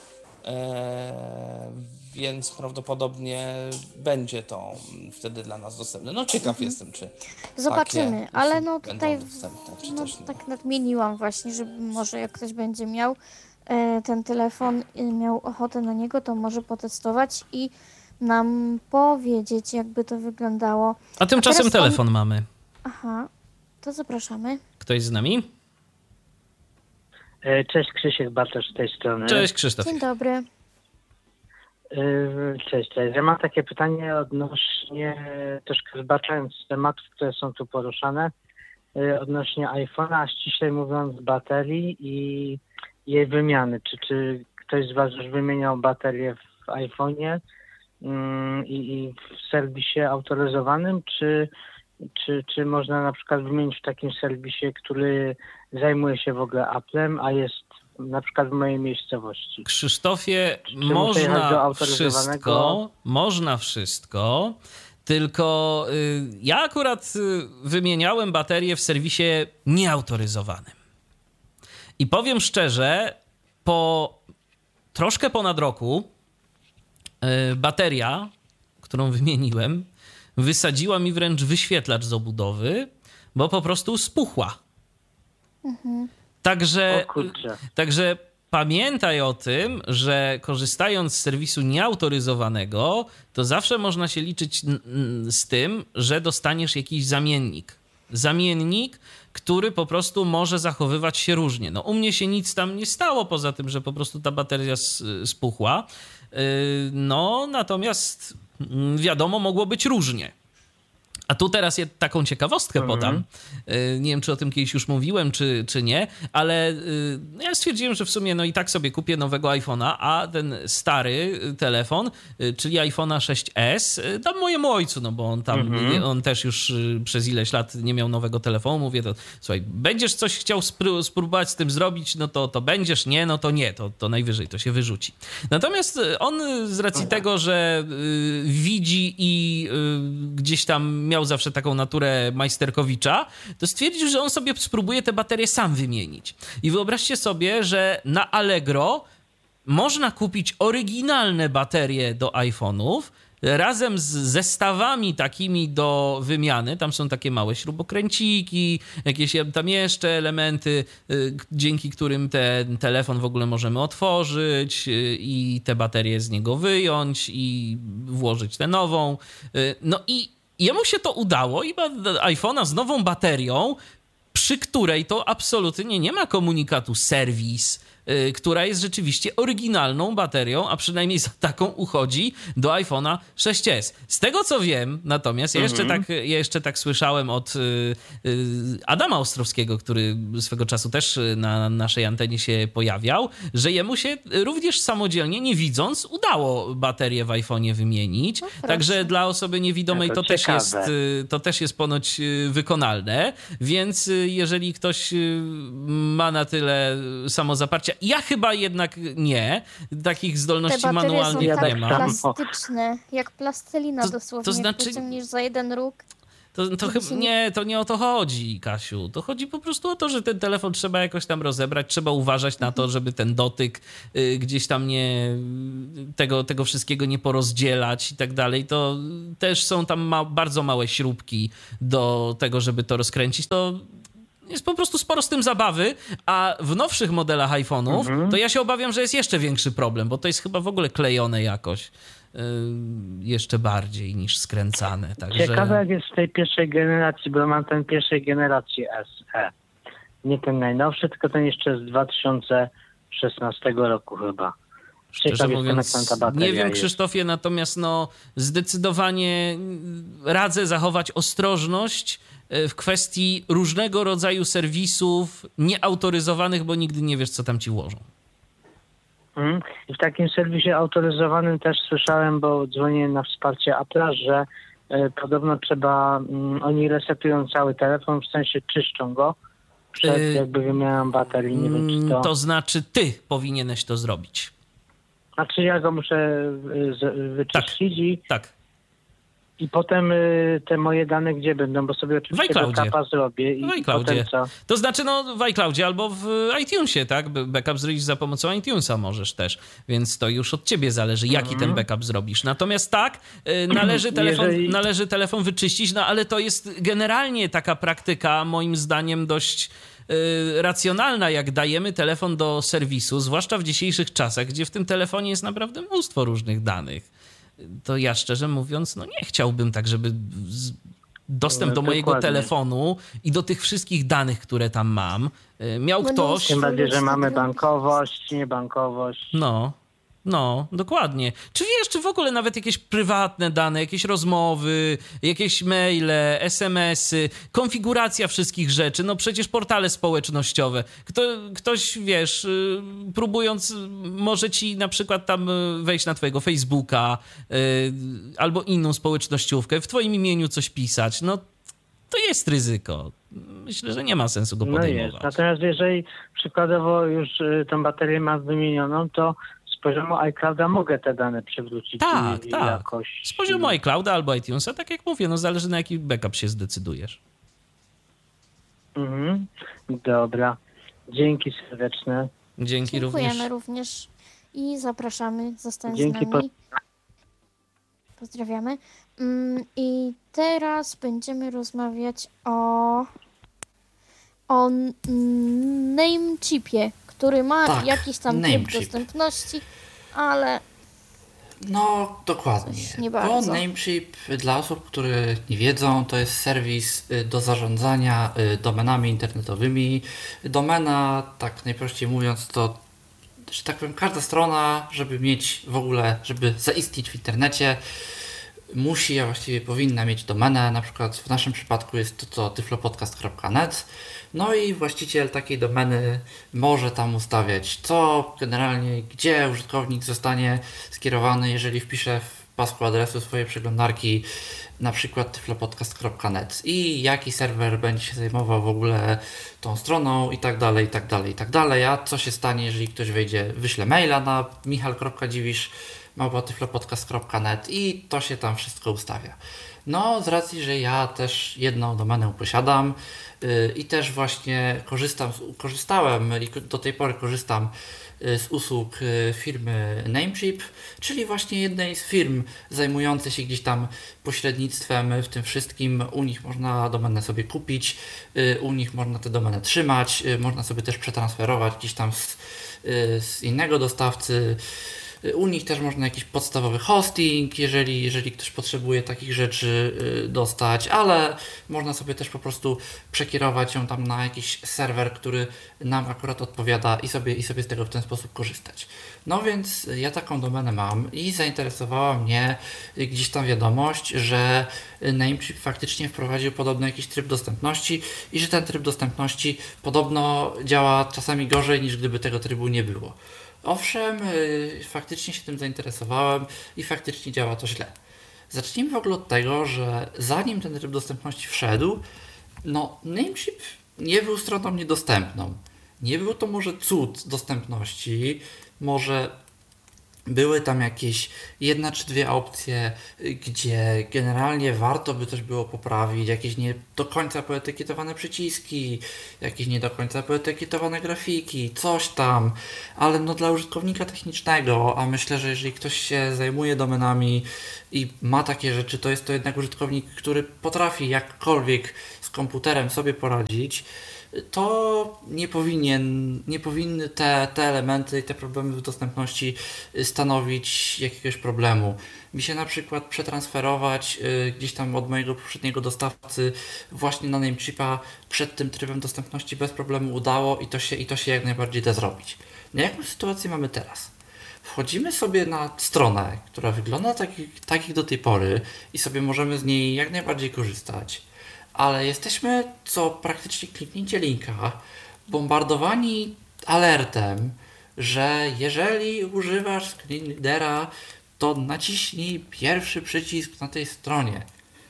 Więc prawdopodobnie będzie to wtedy dla nas dostępne. Ciekaw jestem, czy Zobaczymy, takie ale usługi tutaj będą dostępne, czy też nie. tak nadmieniłam właśnie, żeby może jak ktoś będzie miał ten telefon i miał ochotę na niego, to może potestować i nam powiedzieć, jakby to wyglądało. A tymczasem telefon mamy. Aha, to zapraszamy. Ktoś z nami? Cześć, Krzysiek Bartosz z tej strony. Cześć, Krzysztof. Dzień dobry. Cześć. Ja mam takie pytanie odnośnie, troszkę zbaczając z tematów, które są tu poruszane, odnośnie iPhone'a, a ściślej mówiąc baterii i jej wymiany. Czy ktoś z Was już wymieniał baterię w iPhone'ie i w serwisie autoryzowanym, czy można na przykład wymienić w takim serwisie, który zajmuje się w ogóle Apple'em, a jest na przykład w mojej miejscowości? Krzysztofie, można wszystko, tylko ja akurat wymieniałem baterię w serwisie nieautoryzowanym. I powiem szczerze, po troszkę ponad roku bateria, którą wymieniłem, wysadziła mi wręcz wyświetlacz z obudowy, bo po prostu spuchła. Także pamiętaj o tym, że korzystając z serwisu nieautoryzowanego, to zawsze można się liczyć z tym, że dostaniesz jakiś zamiennik, który po prostu może zachowywać się różnie. U mnie się nic tam nie stało, poza tym, że po prostu ta bateria spuchła. Natomiast wiadomo, mogło być różnie. A tu teraz taką ciekawostkę podam. Nie wiem, czy o tym kiedyś już mówiłem, czy nie, ale ja stwierdziłem, że w sumie i tak sobie kupię nowego iPhone'a, a ten stary telefon, czyli iPhone'a 6s, dam mojemu ojcu, bo on tam, on też już przez ileś lat nie miał nowego telefonu. Mówię, to słuchaj, będziesz coś chciał spróbować z tym zrobić, to będziesz, nie, to nie, to najwyżej to się wyrzuci. Natomiast on z racji tego, że widzi i gdzieś tam miał zawsze taką naturę majsterkowicza, to stwierdził, że on sobie spróbuje tę baterię sam wymienić. I wyobraźcie sobie, że na Allegro można kupić oryginalne baterie do iPhone'ów razem z zestawami takimi do wymiany. Tam są takie małe śrubokręciki, jakieś tam jeszcze elementy, dzięki którym ten telefon w ogóle możemy otworzyć i te baterie z niego wyjąć i włożyć tę nową. I jemu się to udało i ma iPhone'a z nową baterią, przy której to absolutnie nie ma komunikatu serwis, która jest rzeczywiście oryginalną baterią, a przynajmniej za taką uchodzi do iPhone'a 6s. Z tego co wiem, natomiast ja jeszcze tak słyszałem od Adama Ostrowskiego, który swego czasu też na naszej antenie się pojawiał, że jemu się również samodzielnie, nie widząc, udało baterię w iPhone'ie wymienić. Także dla osoby niewidomej to też jest ponoć wykonalne, więc jeżeli ktoś ma na tyle samozaparcia, ja chyba jednak nie, takich zdolności Te baterie manualnych są nie tak mam. plastyczne, jak plastelina dosłownie. to znaczy- Jak pociągniesz za jeden róg. To chyba nie, to nie o to chodzi, Kasiu. To chodzi po prostu o to, że ten telefon trzeba jakoś tam rozebrać, trzeba uważać na to, żeby ten dotyk gdzieś tam nie tego wszystkiego nie porozdzielać i tak dalej. To też są tam bardzo małe śrubki do tego, żeby to rozkręcić. To jest po prostu sporo z tym zabawy, a w nowszych modelach iPhone'ów to ja się obawiam, że jest jeszcze większy problem, bo to jest chyba w ogóle klejone jakoś. Jeszcze bardziej niż skręcane. Także... Ciekawe jak jest z tej pierwszej generacji, bo mam ten pierwszej generacji SE. Nie ten najnowszy, tylko ten jeszcze z 2016 roku chyba. Szczerze mówiąc, nie wiem, Krzysztofie, natomiast zdecydowanie radzę zachować ostrożność w kwestii różnego rodzaju serwisów nieautoryzowanych, bo nigdy nie wiesz, co tam ci włożą. I w takim serwisie autoryzowanym też słyszałem, bo dzwoniłem na wsparcie Apple'a, że podobno trzeba, oni resetują cały telefon, w sensie czyszczą go przed jakby wymianą baterii. Nie wiem, czy to... To znaczy ty powinieneś to zrobić. Znaczy ja go muszę wyczyścić Tak. I potem te moje dane gdzie będą, bo sobie oczywiście backupa zrobię i w iCloudzie. potem co? To znaczy w iCloudzie albo w iTunesie, tak? Backup zrobić za pomocą iTunesa możesz też, więc to już od ciebie zależy, jaki ten backup zrobisz. Natomiast należy telefon wyczyścić, ale to jest generalnie taka praktyka, moim zdaniem, dość racjonalna, jak dajemy telefon do serwisu, zwłaszcza w dzisiejszych czasach, gdzie w tym telefonie jest naprawdę mnóstwo różnych danych. To ja szczerze mówiąc, nie chciałbym tak, żeby dostęp do mojego telefonu i do tych wszystkich danych, które tam mam, miał ktoś... Tym bardziej, że mamy bankowość, niebankowość. No, dokładnie. Czy wiesz, czy w ogóle nawet jakieś prywatne dane, jakieś rozmowy, jakieś maile, SMS-y, konfiguracja wszystkich rzeczy, przecież portale społecznościowe. Ktoś, wiesz, próbując, może ci na przykład tam wejść na twojego Facebooka albo inną społecznościówkę, w twoim imieniu coś pisać, to jest ryzyko. Myślę, że nie ma sensu go podejmować. Jest. Natomiast jeżeli przykładowo już tą baterię mam wymienioną, to z poziomu iClouda mogę te dane przywrócić. Tak. Jakoś... Z poziomu iClouda albo iTunesa, tak jak mówię, zależy na jaki backup się zdecydujesz. Dobra. Dzięki serdeczne. Dzięki Dziękujemy również i zapraszamy. Zostań z Dzięki. nami. Pozdrawiamy. I teraz będziemy rozmawiać o Namechipie, który ma jakiś tam tryb dostępności, ale dokładnie. nie bardzo. Bo Namechip, dla osób, które nie wiedzą, to jest serwis do zarządzania domenami internetowymi. Domena, tak najprościej mówiąc, to, że tak powiem, każda strona, żeby mieć w ogóle, żeby zaistnieć w internecie, musi, a właściwie powinna mieć domenę. Na przykład w naszym przypadku jest to tyflopodcast.net. I właściciel takiej domeny może tam ustawiać, co generalnie, gdzie użytkownik zostanie skierowany, jeżeli wpisze w pasku adresu swojej przeglądarki na przykład tyflopodcast.net i jaki serwer będzie się zajmował w ogóle tą stroną i tak dalej, i tak dalej, i tak dalej. A co się stanie, jeżeli ktoś wyśle maila na michal.dziwisz@tyflopodcast.net i to się tam wszystko ustawia. Z racji, że ja też jedną domenę posiadam i też właśnie korzystałem i do tej pory korzystam z usług firmy Namechip, czyli właśnie jednej z firm zajmującej się gdzieś tam pośrednictwem w tym wszystkim. U nich można domenę sobie kupić, u nich można tę domenę trzymać, można sobie też przetransferować gdzieś tam z innego dostawcy. U nich też można jakiś podstawowy hosting, jeżeli ktoś potrzebuje takich rzeczy dostać, ale można sobie też po prostu przekierować ją tam na jakiś serwer, który nam akurat odpowiada i sobie z tego w ten sposób korzystać. No więc ja taką domenę mam i zainteresowała mnie gdzieś tam wiadomość, że Namecheap faktycznie wprowadził podobny jakiś tryb dostępności i że ten tryb dostępności podobno działa czasami gorzej, niż gdyby tego trybu nie było. Owszem, faktycznie się tym zainteresowałem i faktycznie działa to źle. Zacznijmy w ogóle od tego, że zanim ten tryb dostępności wszedł, no Namecheap nie był stroną niedostępną. Nie był to może cud dostępności, może były tam jakieś jedna czy dwie opcje, gdzie generalnie warto by coś było poprawić, jakieś nie do końca poetykietowane przyciski, jakieś nie do końca poetykietowane grafiki, coś tam, ale no dla użytkownika technicznego, a myślę, że jeżeli ktoś się zajmuje domenami i ma takie rzeczy, to jest to jednak użytkownik, który potrafi jakkolwiek z komputerem sobie poradzić, to nie powinny te elementy i te problemy w dostępności stanowić jakiegoś problemu. Mi się na przykład przetransferować gdzieś tam od mojego poprzedniego dostawcy właśnie na Namecheapa przed tym trybem dostępności bez problemu udało i to się jak najbardziej da zrobić. No jaką sytuację mamy teraz? Wchodzimy sobie na stronę, która wygląda tak jak do tej pory i sobie możemy z niej jak najbardziej korzystać. Ale jesteśmy, co praktycznie kliknięcie linka, bombardowani alertem, że jeżeli używasz screenreadera, to naciśnij pierwszy przycisk na tej stronie.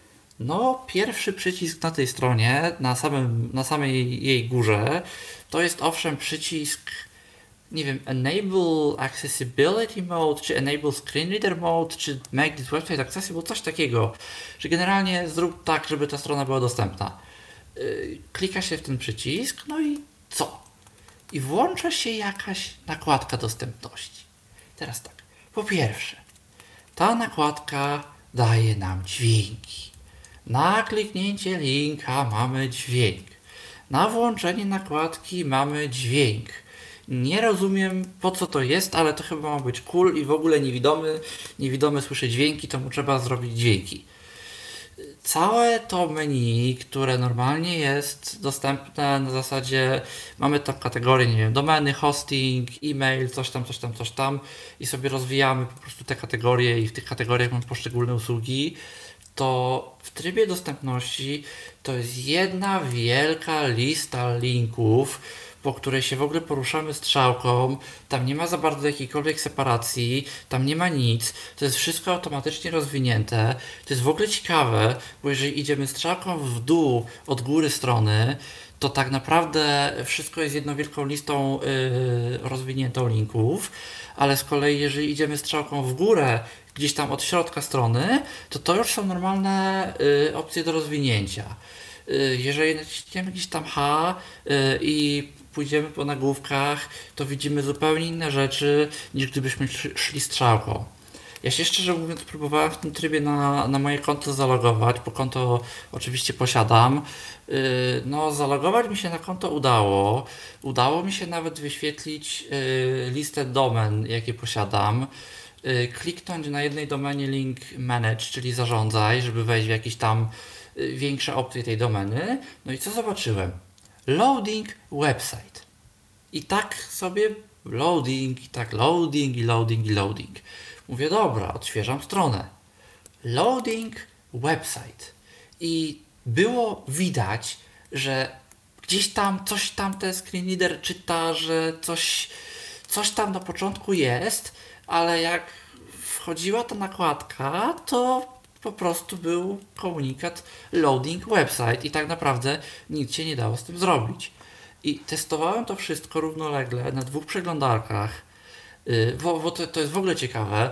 No, pierwszy przycisk na tej stronie, na samej jej górze, to jest owszem przycisk, nie wiem, Enable Accessibility Mode, czy Enable Screenreader Mode, czy Make this website accessible, coś takiego, że generalnie zrób tak, żeby ta strona była dostępna. Klika się w ten przycisk, no i co? I włącza się jakaś nakładka dostępności. Teraz tak, po pierwsze, ta nakładka daje nam dźwięki. Na kliknięcie linka mamy dźwięk. Na włączenie nakładki mamy dźwięk. Nie rozumiem, po co to jest, ale to chyba ma być cool i w ogóle niewidomy słyszy dźwięki, to mu trzeba zrobić dźwięki. Całe to menu, które normalnie jest dostępne na zasadzie, mamy tam kategorie, nie wiem, domeny, hosting, e-mail, coś tam i sobie rozwijamy po prostu te kategorie i w tych kategoriach mamy poszczególne usługi, to w trybie dostępności to jest jedna wielka lista linków, po której się w ogóle poruszamy strzałką, tam nie ma za bardzo jakiejkolwiek separacji, tam nie ma nic, to jest wszystko automatycznie rozwinięte, to jest w ogóle ciekawe, bo jeżeli idziemy strzałką w dół od góry strony, to tak naprawdę wszystko jest jedną wielką listą rozwiniętą linków, ale z kolei jeżeli idziemy strzałką w górę, gdzieś tam od środka strony, to już są normalne opcje do rozwinięcia. Jeżeli naciśniemy gdzieś tam H i pójdziemy po nagłówkach, to widzimy zupełnie inne rzeczy, niż gdybyśmy szli strzałką. Ja się szczerze mówiąc próbowałem w tym trybie na moje konto zalogować, bo konto oczywiście posiadam. No zalogować mi się na konto udało. Udało mi się nawet wyświetlić listę domen, jakie posiadam. Kliknąć na jednej domenie link manage, czyli zarządzaj, żeby wejść w jakieś tam większe opcje tej domeny. No i co zobaczyłem? Loading website. I tak sobie loading, i tak loading, i loading, i loading. Mówię, dobra, odświeżam stronę. Loading website. I było widać, że gdzieś tam coś tam ten screenreader czyta, że coś tam na początku jest, ale jak wchodziła ta nakładka, to po prostu był komunikat loading website i tak naprawdę nic się nie dało z tym zrobić. I testowałem to wszystko równolegle na dwóch przeglądarkach, bo to jest w ogóle ciekawe.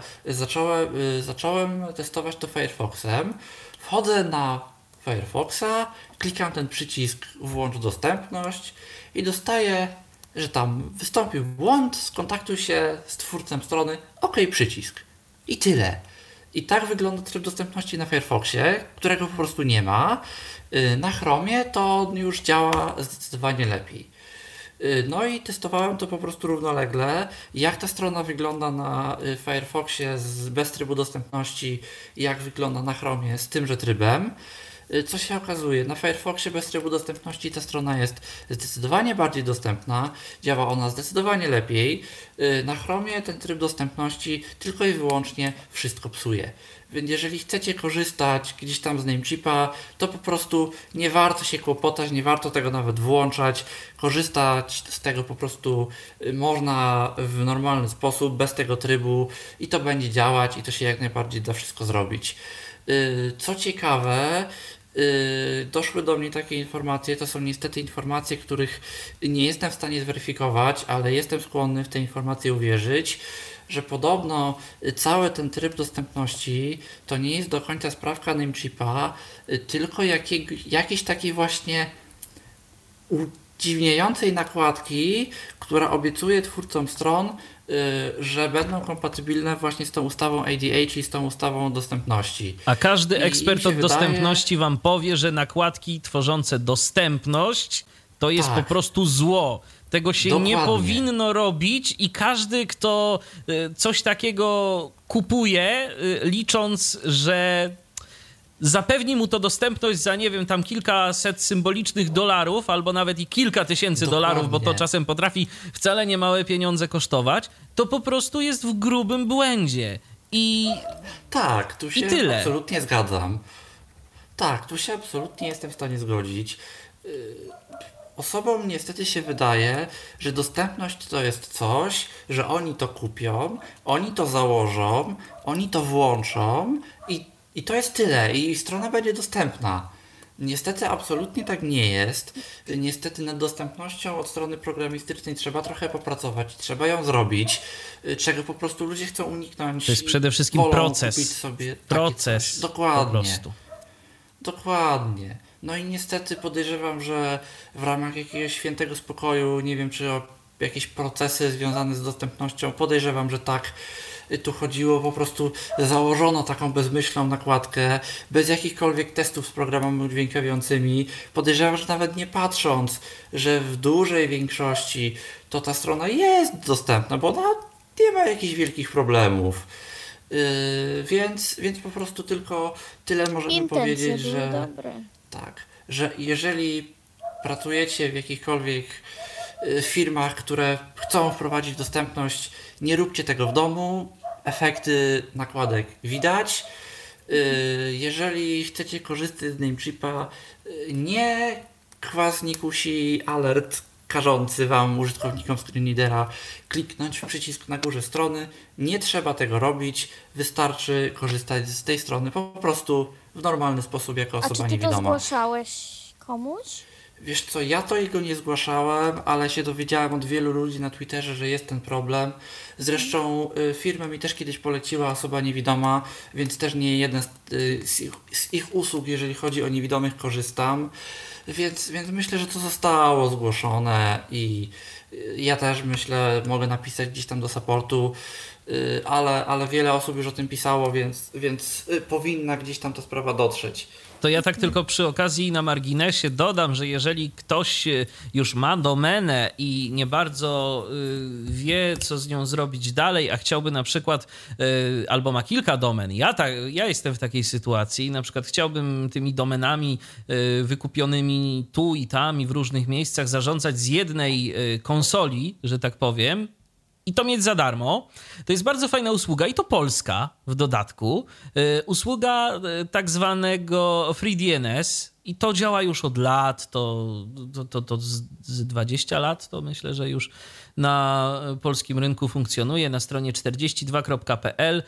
Zacząłem testować to Firefoxem, wchodzę na Firefoxa, klikam ten przycisk włącz dostępność i dostaję, że tam wystąpił błąd, skontaktuj się z twórcą strony, OK przycisk. I tyle. I tak wygląda tryb dostępności na Firefoxie, którego po prostu nie ma. Na Chromie to już działa zdecydowanie lepiej. No i testowałem to po prostu równolegle, jak ta strona wygląda na Firefoxie bez trybu dostępności i jak wygląda na Chromie z tymże trybem. Co się okazuje, na Firefoxie bez trybu dostępności ta strona jest zdecydowanie bardziej dostępna, działa ona zdecydowanie lepiej. Na Chromie ten tryb dostępności tylko i wyłącznie wszystko psuje. Więc jeżeli chcecie korzystać gdzieś tam z Namecheapa, to po prostu nie warto się kłopotać, nie warto tego nawet włączać. Korzystać z tego po prostu można w normalny sposób, bez tego trybu i to będzie działać i to się jak najbardziej da wszystko zrobić. Co ciekawe, doszły do mnie takie informacje, to są niestety informacje, których nie jestem w stanie zweryfikować, ale jestem skłonny w te informacje uwierzyć, że podobno cały ten tryb dostępności to nie jest do końca sprawka Namecheapa, tylko jakiejś takiej właśnie udziwniającej nakładki, która obiecuje twórcom stron, że będą kompatybilne właśnie z tą ustawą ADA, czyli z tą ustawą dostępności. A każdy I ekspert im od się dostępności wam powie, że nakładki tworzące dostępność to jest Tak. po prostu zło. Tego się nie Dokładnie. powinno robić i każdy, kto coś takiego kupuje, licząc, że zapewni mu to dostępność za, nie wiem, tam kilkaset symbolicznych dolarów, albo nawet i kilka tysięcy dolarów, bo to Dokładnie. czasem potrafi wcale nie małe pieniądze kosztować, to po prostu jest w grubym błędzie. I Tak, tu się tyle. absolutnie zgadzam. Tak, tu się absolutnie jestem w stanie zgodzić. Osobom niestety się wydaje, że dostępność to jest coś, że oni to kupią, oni to założą, oni to włączą i to jest tyle i strona będzie dostępna. Niestety absolutnie tak nie jest. Niestety nad dostępnością od strony programistycznej trzeba trochę popracować, trzeba ją zrobić, czego po prostu ludzie chcą uniknąć. to jest przede wszystkim wolą proces. kupić sobie takie Proces. coś. Dokładnie. Po prostu. Dokładnie. No i niestety podejrzewam, że w ramach jakiegoś świętego spokoju, nie wiem czy o jakieś procesy związane z dostępnością, podejrzewam, że tak. Tu chodziło, po prostu założono taką bezmyślną nakładkę, bez jakichkolwiek testów z programami udźwiękawiającymi. Podejrzewam, że nawet nie patrząc, że w dużej większości to ta strona jest dostępna, bo ona nie ma jakichś wielkich problemów. Więc po prostu tylko tyle możemy Intencje powiedzieć, były że dobre. tak, że jeżeli pracujecie w jakichkolwiek firmach, które chcą wprowadzić dostępność, nie róbcie tego w domu. Efekty nakładek widać. Jeżeli chcecie korzystać z Namecheapa, nie was nie kusi alert każący wam, użytkownikom Screenreadera, kliknąć w przycisk na górze strony. Nie trzeba tego robić. Wystarczy korzystać z tej strony po prostu w normalny sposób, jako A czy osoba ty to niewidoma. zgłaszałeś komuś? Wiesz co, ja to jego nie zgłaszałem, ale się dowiedziałem od wielu ludzi na Twitterze, że jest ten problem. Zresztą firmę mi też kiedyś poleciła osoba niewidoma, więc też nie jeden z ich usług, jeżeli chodzi o niewidomych, korzystam. Więc myślę, że to zostało zgłoszone i ja też myślę, mogę napisać gdzieś tam do supportu, ale wiele osób już o tym pisało, więc powinna gdzieś tam ta sprawa dotrzeć. To ja tak tylko przy okazji na marginesie dodam, że jeżeli ktoś już ma domenę i nie bardzo wie, co z nią zrobić dalej, a chciałby na przykład, albo ma kilka domen, ja jestem w takiej sytuacji, na przykład chciałbym tymi domenami wykupionymi tu i tam i w różnych miejscach zarządzać z jednej konsoli, że tak powiem, i to mieć za darmo. To jest bardzo fajna usługa i to polska w dodatku. Usługa tak zwanego FreeDNS i to działa już od lat, to z 20 lat to myślę, że już na polskim rynku funkcjonuje. Na stronie 42.pl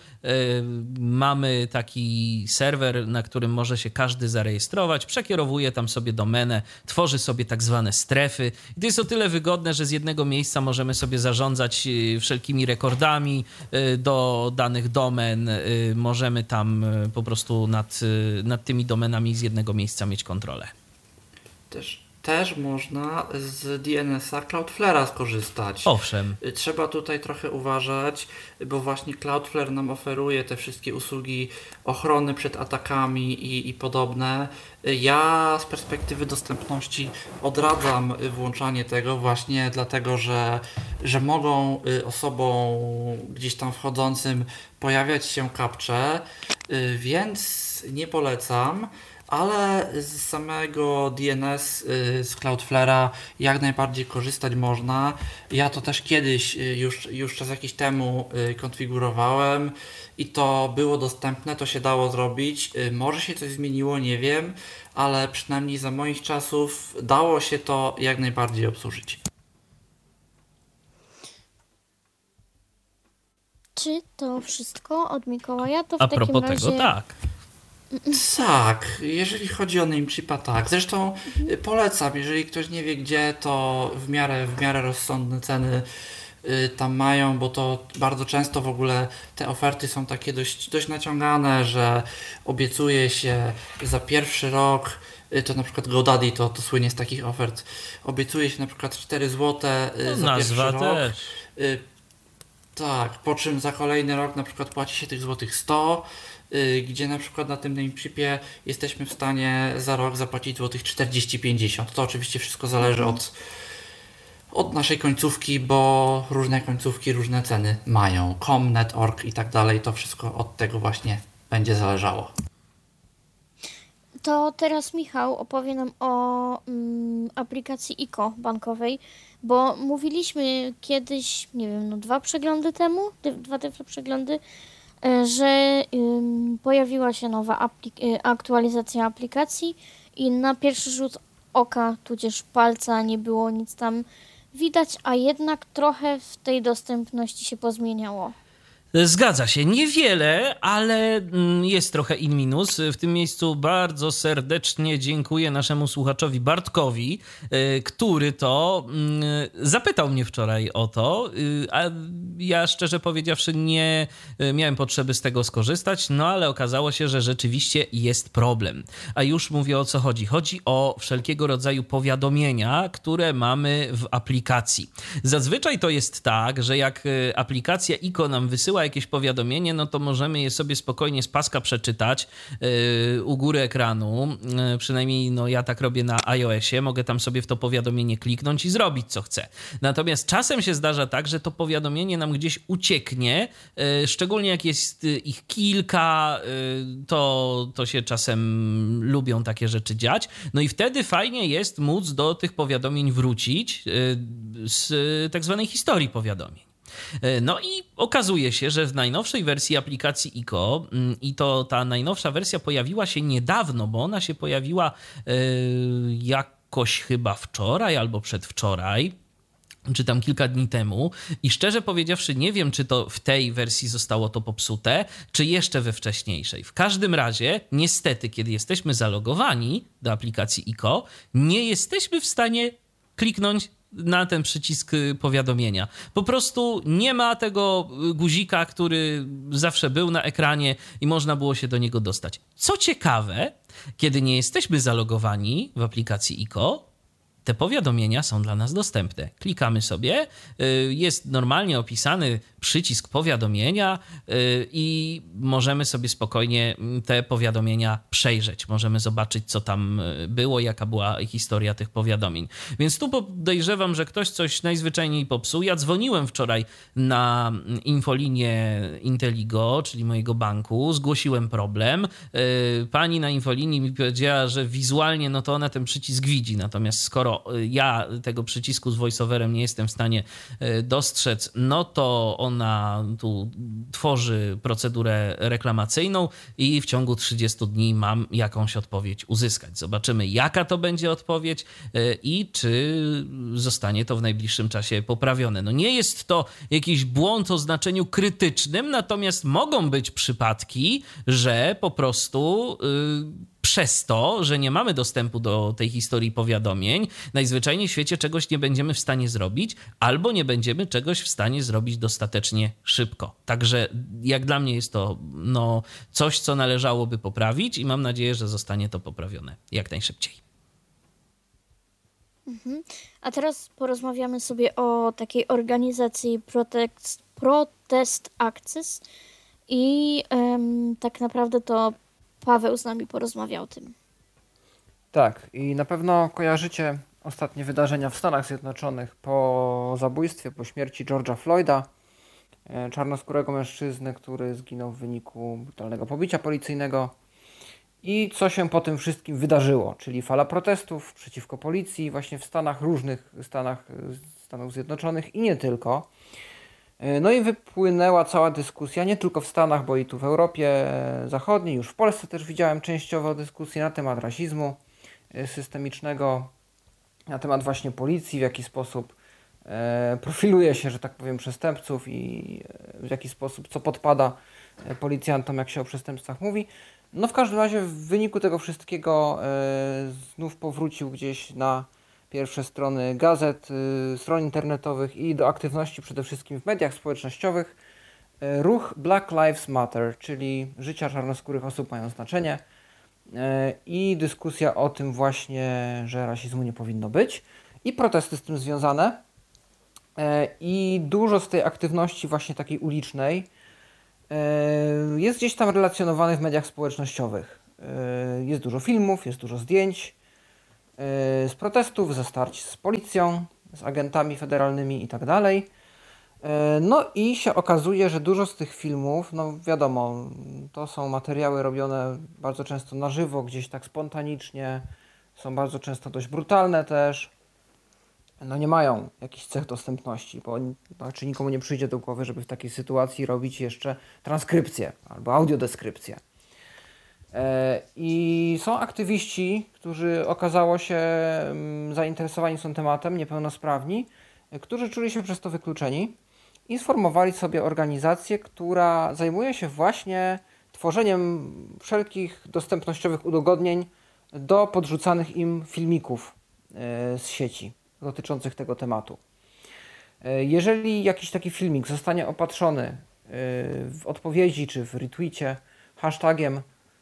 mamy taki serwer, na którym może się każdy zarejestrować, przekierowuje tam sobie domenę, tworzy sobie tak zwane strefy. I to jest o tyle wygodne, że z jednego miejsca możemy sobie zarządzać wszelkimi rekordami do danych domen. Możemy tam po prostu nad tymi domenami z jednego miejsca mieć kontrolę. Też też można z DNS-a Cloudflare'a skorzystać. Owszem. Trzeba tutaj trochę uważać, bo właśnie Cloudflare nam oferuje te wszystkie usługi ochrony przed atakami i podobne. Ja z perspektywy dostępności odradzam włączanie tego właśnie dlatego, że mogą osobom gdzieś tam wchodzącym pojawiać się kapcze, więc nie polecam. Ale z samego DNS z Cloudflare'a jak najbardziej korzystać można. Ja to też kiedyś, już czas jakiś temu konfigurowałem i to było dostępne, to się dało zrobić. Może się coś zmieniło, nie wiem, ale przynajmniej za moich czasów dało się to jak najbardziej obsłużyć. Czy to wszystko od Mikołaja? To w A takim propos razie... tego, tak. Tak, jeżeli chodzi o Namechipa, tak. Zresztą polecam, jeżeli ktoś nie wie gdzie, to w miarę rozsądne ceny tam mają, bo to bardzo często w ogóle te oferty są takie dość naciągane, że obiecuje się za pierwszy rok, to na przykład GoDaddy to słynie z takich ofert, obiecuje się na przykład 4 zł za pierwszy Nazwa rok. też. Tak, po czym za kolejny rok na przykład płaci się tych złotych 100, gdzie na przykład na tym Namechipie jesteśmy w stanie za rok zapłacić złotych 40-50. To oczywiście wszystko zależy od naszej końcówki, bo różne końcówki różne ceny mają. Com, net, org i tak dalej, to wszystko od tego właśnie będzie zależało. To teraz Michał opowie nam o aplikacji IKO bankowej, bo mówiliśmy kiedyś, nie wiem, no 2 przeglądy temu, 2 przeglądy, że pojawiła się nowa aktualizacja aplikacji i na pierwszy rzut oka, tudzież palca nie było nic tam widać, a jednak trochę w tej dostępności się pozmieniało. Zgadza się, niewiele, ale jest trochę in minus. W tym miejscu bardzo serdecznie dziękuję naszemu słuchaczowi Bartkowi, który to zapytał mnie wczoraj o to, a ja szczerze powiedziawszy nie miałem potrzeby z tego skorzystać, no ale okazało się, że rzeczywiście jest problem. A już mówię, o co chodzi. Chodzi o wszelkiego rodzaju powiadomienia, które mamy w aplikacji. Zazwyczaj to jest tak, że jak aplikacja IKO nam wysyła jakieś powiadomienie, no to możemy je sobie spokojnie z paska przeczytać u góry ekranu. Przynajmniej no, ja tak robię na iOSie. Mogę tam sobie w to powiadomienie kliknąć i zrobić, co chcę. Natomiast czasem się zdarza tak, że to powiadomienie nam gdzieś ucieknie, szczególnie jak jest ich kilka, to się czasem lubią takie rzeczy dziać. No i wtedy fajnie jest móc do tych powiadomień wrócić z tak zwanej historii powiadomień. No i okazuje się, że w najnowszej wersji aplikacji IKO, i to ta najnowsza wersja pojawiła się niedawno, bo ona się pojawiła jakoś chyba wczoraj albo przedwczoraj, czy tam kilka dni temu, i szczerze powiedziawszy nie wiem, czy to w tej wersji zostało to popsute, czy jeszcze we wcześniejszej. W każdym razie, niestety, kiedy jesteśmy zalogowani do aplikacji IKO, nie jesteśmy w stanie kliknąć na ten przycisk powiadomienia. Po prostu nie ma tego guzika, który zawsze był na ekranie i można było się do niego dostać. Co ciekawe, kiedy nie jesteśmy zalogowani w aplikacji IKO, te powiadomienia są dla nas dostępne. Klikamy sobie, jest normalnie opisany przycisk powiadomienia i możemy sobie spokojnie te powiadomienia przejrzeć. Możemy zobaczyć, co tam było, jaka była historia tych powiadomień. Więc tu podejrzewam, że ktoś coś najzwyczajniej popsuł. Ja dzwoniłem wczoraj na infolinię Inteligo, czyli mojego banku, zgłosiłem problem. Pani na infolinii mi powiedziała, że wizualnie no to ona ten przycisk widzi, natomiast skoro ja tego przycisku z voiceoverem nie jestem w stanie dostrzec, no to ona tu tworzy procedurę reklamacyjną i w ciągu 30 dni mam jakąś odpowiedź uzyskać. Zobaczymy, jaka to będzie odpowiedź i czy zostanie to w najbliższym czasie poprawione. No nie jest to jakiś błąd o znaczeniu krytycznym, natomiast mogą być przypadki, że po prostu przez to, że nie mamy dostępu do tej historii powiadomień, najzwyczajniej w świecie czegoś nie będziemy w stanie zrobić, albo nie będziemy czegoś w stanie zrobić dostatecznie szybko. Także jak dla mnie jest to no, coś, co należałoby poprawić i mam nadzieję, że zostanie to poprawione jak najszybciej. A teraz porozmawiamy sobie o takiej organizacji Protest Access i tak naprawdę to Paweł z nami porozmawiał o tym. Tak, i na pewno kojarzycie ostatnie wydarzenia w Stanach Zjednoczonych po zabójstwie, po śmierci George'a Floyda, czarnoskórego mężczyzny, który zginął w wyniku brutalnego pobicia policyjnego. I co się po tym wszystkim wydarzyło, czyli fala protestów przeciwko policji właśnie w Stanach, różnych Stanów Zjednoczonych i nie tylko. No i wypłynęła cała dyskusja, nie tylko w Stanach, bo i tu w Europie Zachodniej, już w Polsce też widziałem częściowo dyskusję na temat rasizmu systemicznego, na temat właśnie policji, w jaki sposób profiluje się, że tak powiem, przestępców i w jaki sposób, co podpada policjantom, jak się o przestępstwach mówi. No w każdym razie w wyniku tego wszystkiego znów powrócił gdzieś na pierwsze strony gazet, stron internetowych i do aktywności przede wszystkim w mediach społecznościowych ruch Black Lives Matter, czyli życia czarnoskórych osób mają znaczenie i dyskusja o tym właśnie, że rasizmu nie powinno być i protesty z tym związane i dużo z tej aktywności właśnie takiej ulicznej jest gdzieś tam relacjonowany w mediach społecznościowych. Jest dużo filmów, jest dużo zdjęć z protestów, ze starć z policją, z agentami federalnymi i tak dalej. No i się okazuje, że dużo z tych filmów, no wiadomo, to są materiały robione bardzo często na żywo, gdzieś tak spontanicznie, są bardzo często dość brutalne też. No nie mają jakichś cech dostępności, bo znaczy nikomu nie przyjdzie do głowy, żeby w takiej sytuacji robić jeszcze transkrypcję albo audiodeskrypcję. I są aktywiści, którzy okazało się zainteresowani są tematem, niepełnosprawni, którzy czuli się przez to wykluczeni i sformowali sobie organizację, która zajmuje się właśnie tworzeniem wszelkich dostępnościowych udogodnień do podrzucanych im filmików z sieci dotyczących tego tematu. Jeżeli jakiś taki filmik zostanie opatrzony w odpowiedzi czy w retweetie hashtagiem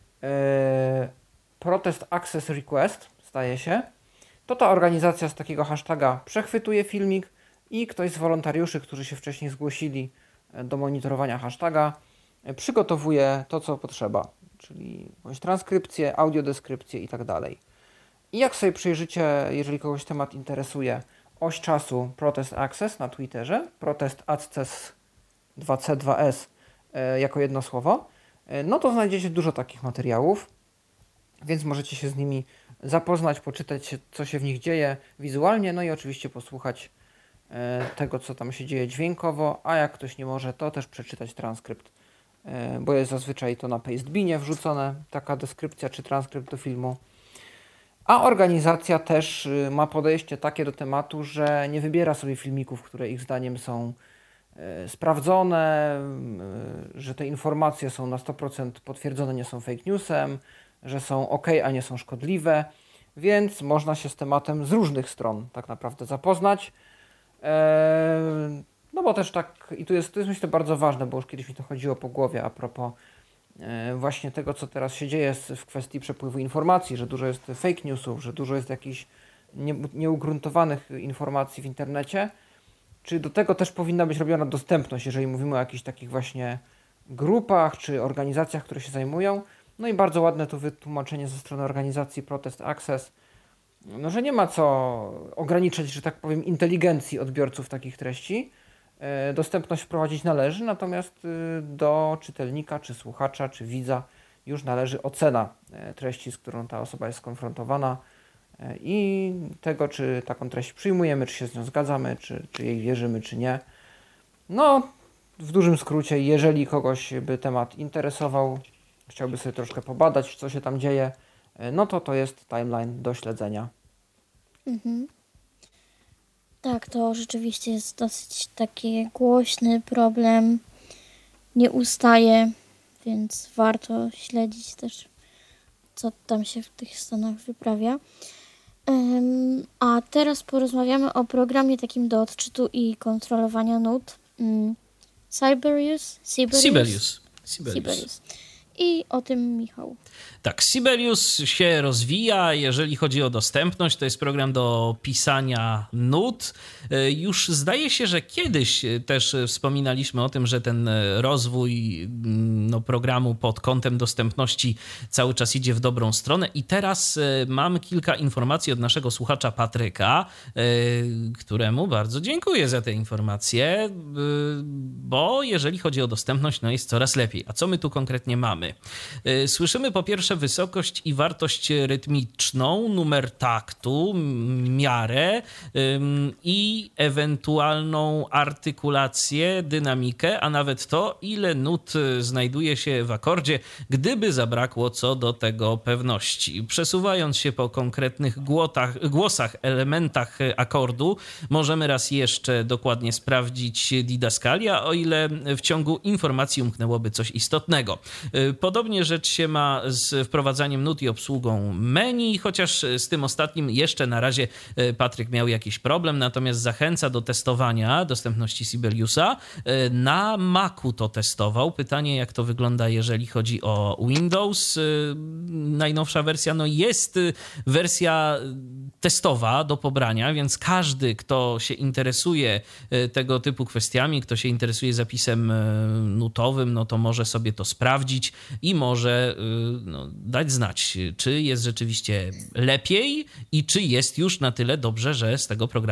Protest Access Request, staje się, to ta organizacja z takiego hashtaga przechwytuje filmik i ktoś z wolontariuszy, którzy się wcześniej zgłosili do monitorowania hashtaga, przygotowuje to, co potrzeba, czyli jakąś transkrypcję, audiodeskrypcję i tak dalej. I jak sobie przyjrzycie, jeżeli kogoś temat interesuje, oś czasu Protest Access na Twitterze, Protest Access 2C2S jako jedno słowo, no to znajdziecie dużo takich materiałów, więc możecie się z nimi zapoznać, poczytać, co się w nich dzieje wizualnie, no i oczywiście posłuchać tego, co tam się dzieje dźwiękowo, a jak ktoś nie może, to też przeczytać transkrypt, bo jest zazwyczaj to na Pastebin wrzucone, taka deskrypcja czy transkrypt do filmu. A organizacja też ma podejście takie do tematu, że nie wybiera sobie filmików, które ich zdaniem są sprawdzone, że te informacje są na 100% potwierdzone, nie są fake newsem, że są ok, a nie są szkodliwe, więc można się z tematem z różnych stron tak naprawdę zapoznać. No bo też tak, i to jest myślę bardzo ważne, bo już kiedyś mi to chodziło po głowie a propos właśnie tego, co teraz się dzieje w kwestii przepływu informacji, że dużo jest fake newsów, że dużo jest jakichś nieugruntowanych informacji w internecie. Czy do tego też powinna być robiona dostępność, jeżeli mówimy o jakichś takich właśnie grupach czy organizacjach, które się zajmują. No i bardzo ładne to wytłumaczenie ze strony organizacji Protest Access, no, że nie ma co ograniczać, że tak powiem, inteligencji odbiorców takich treści. Dostępność wprowadzić należy, natomiast do czytelnika, czy słuchacza, czy widza już należy ocena treści, z którą ta osoba jest skonfrontowana i tego, czy taką treść przyjmujemy, czy się z nią zgadzamy, czy jej wierzymy, czy nie. No, w dużym skrócie, jeżeli kogoś by temat interesował, chciałby sobie troszkę pobadać, co się tam dzieje, no to jest timeline do śledzenia. Tak, to rzeczywiście jest dosyć taki głośny problem. Nie ustaje, więc warto śledzić też, co tam się w tych Stanach wyprawia. A teraz porozmawiamy o programie takim do odczytu i kontrolowania nut. Sibelius. I o tym Michał. Tak, Sibelius się rozwija, jeżeli chodzi o dostępność, to jest program do pisania nut. Już zdaje się, że kiedyś też wspominaliśmy o tym, że ten rozwój programu pod kątem dostępności cały czas idzie w dobrą stronę i teraz mamy kilka informacji od naszego słuchacza Patryka, któremu bardzo dziękuję za te informacje, bo jeżeli chodzi o dostępność, no jest coraz lepiej. A co my tu konkretnie mamy? Słyszymy po pierwsze wysokość i wartość rytmiczną, numer taktu, miarę i ewentualną artykulację, dynamikę, a nawet to, ile nut znajduje się w akordzie, gdyby zabrakło co do tego pewności. Przesuwając się po konkretnych głosach, elementach akordu, możemy raz jeszcze dokładnie sprawdzić didaskalia, o ile w ciągu informacji umknęłoby coś istotnego. Podobnie rzecz się ma z wprowadzaniem nut i obsługą menu, chociaż z tym ostatnim jeszcze na razie Patryk miał jakiś problem, natomiast zachęca do testowania dostępności Sibeliusa. Na Macu to testował. Pytanie, jak to wygląda, jeżeli chodzi o Windows. Najnowsza wersja, no jest wersja testowa do pobrania, więc każdy, kto się interesuje tego typu kwestiami, kto się interesuje zapisem nutowym, no to może sobie to sprawdzić i może dać znać, czy jest rzeczywiście lepiej i czy jest już na tyle dobrze, że z tego programu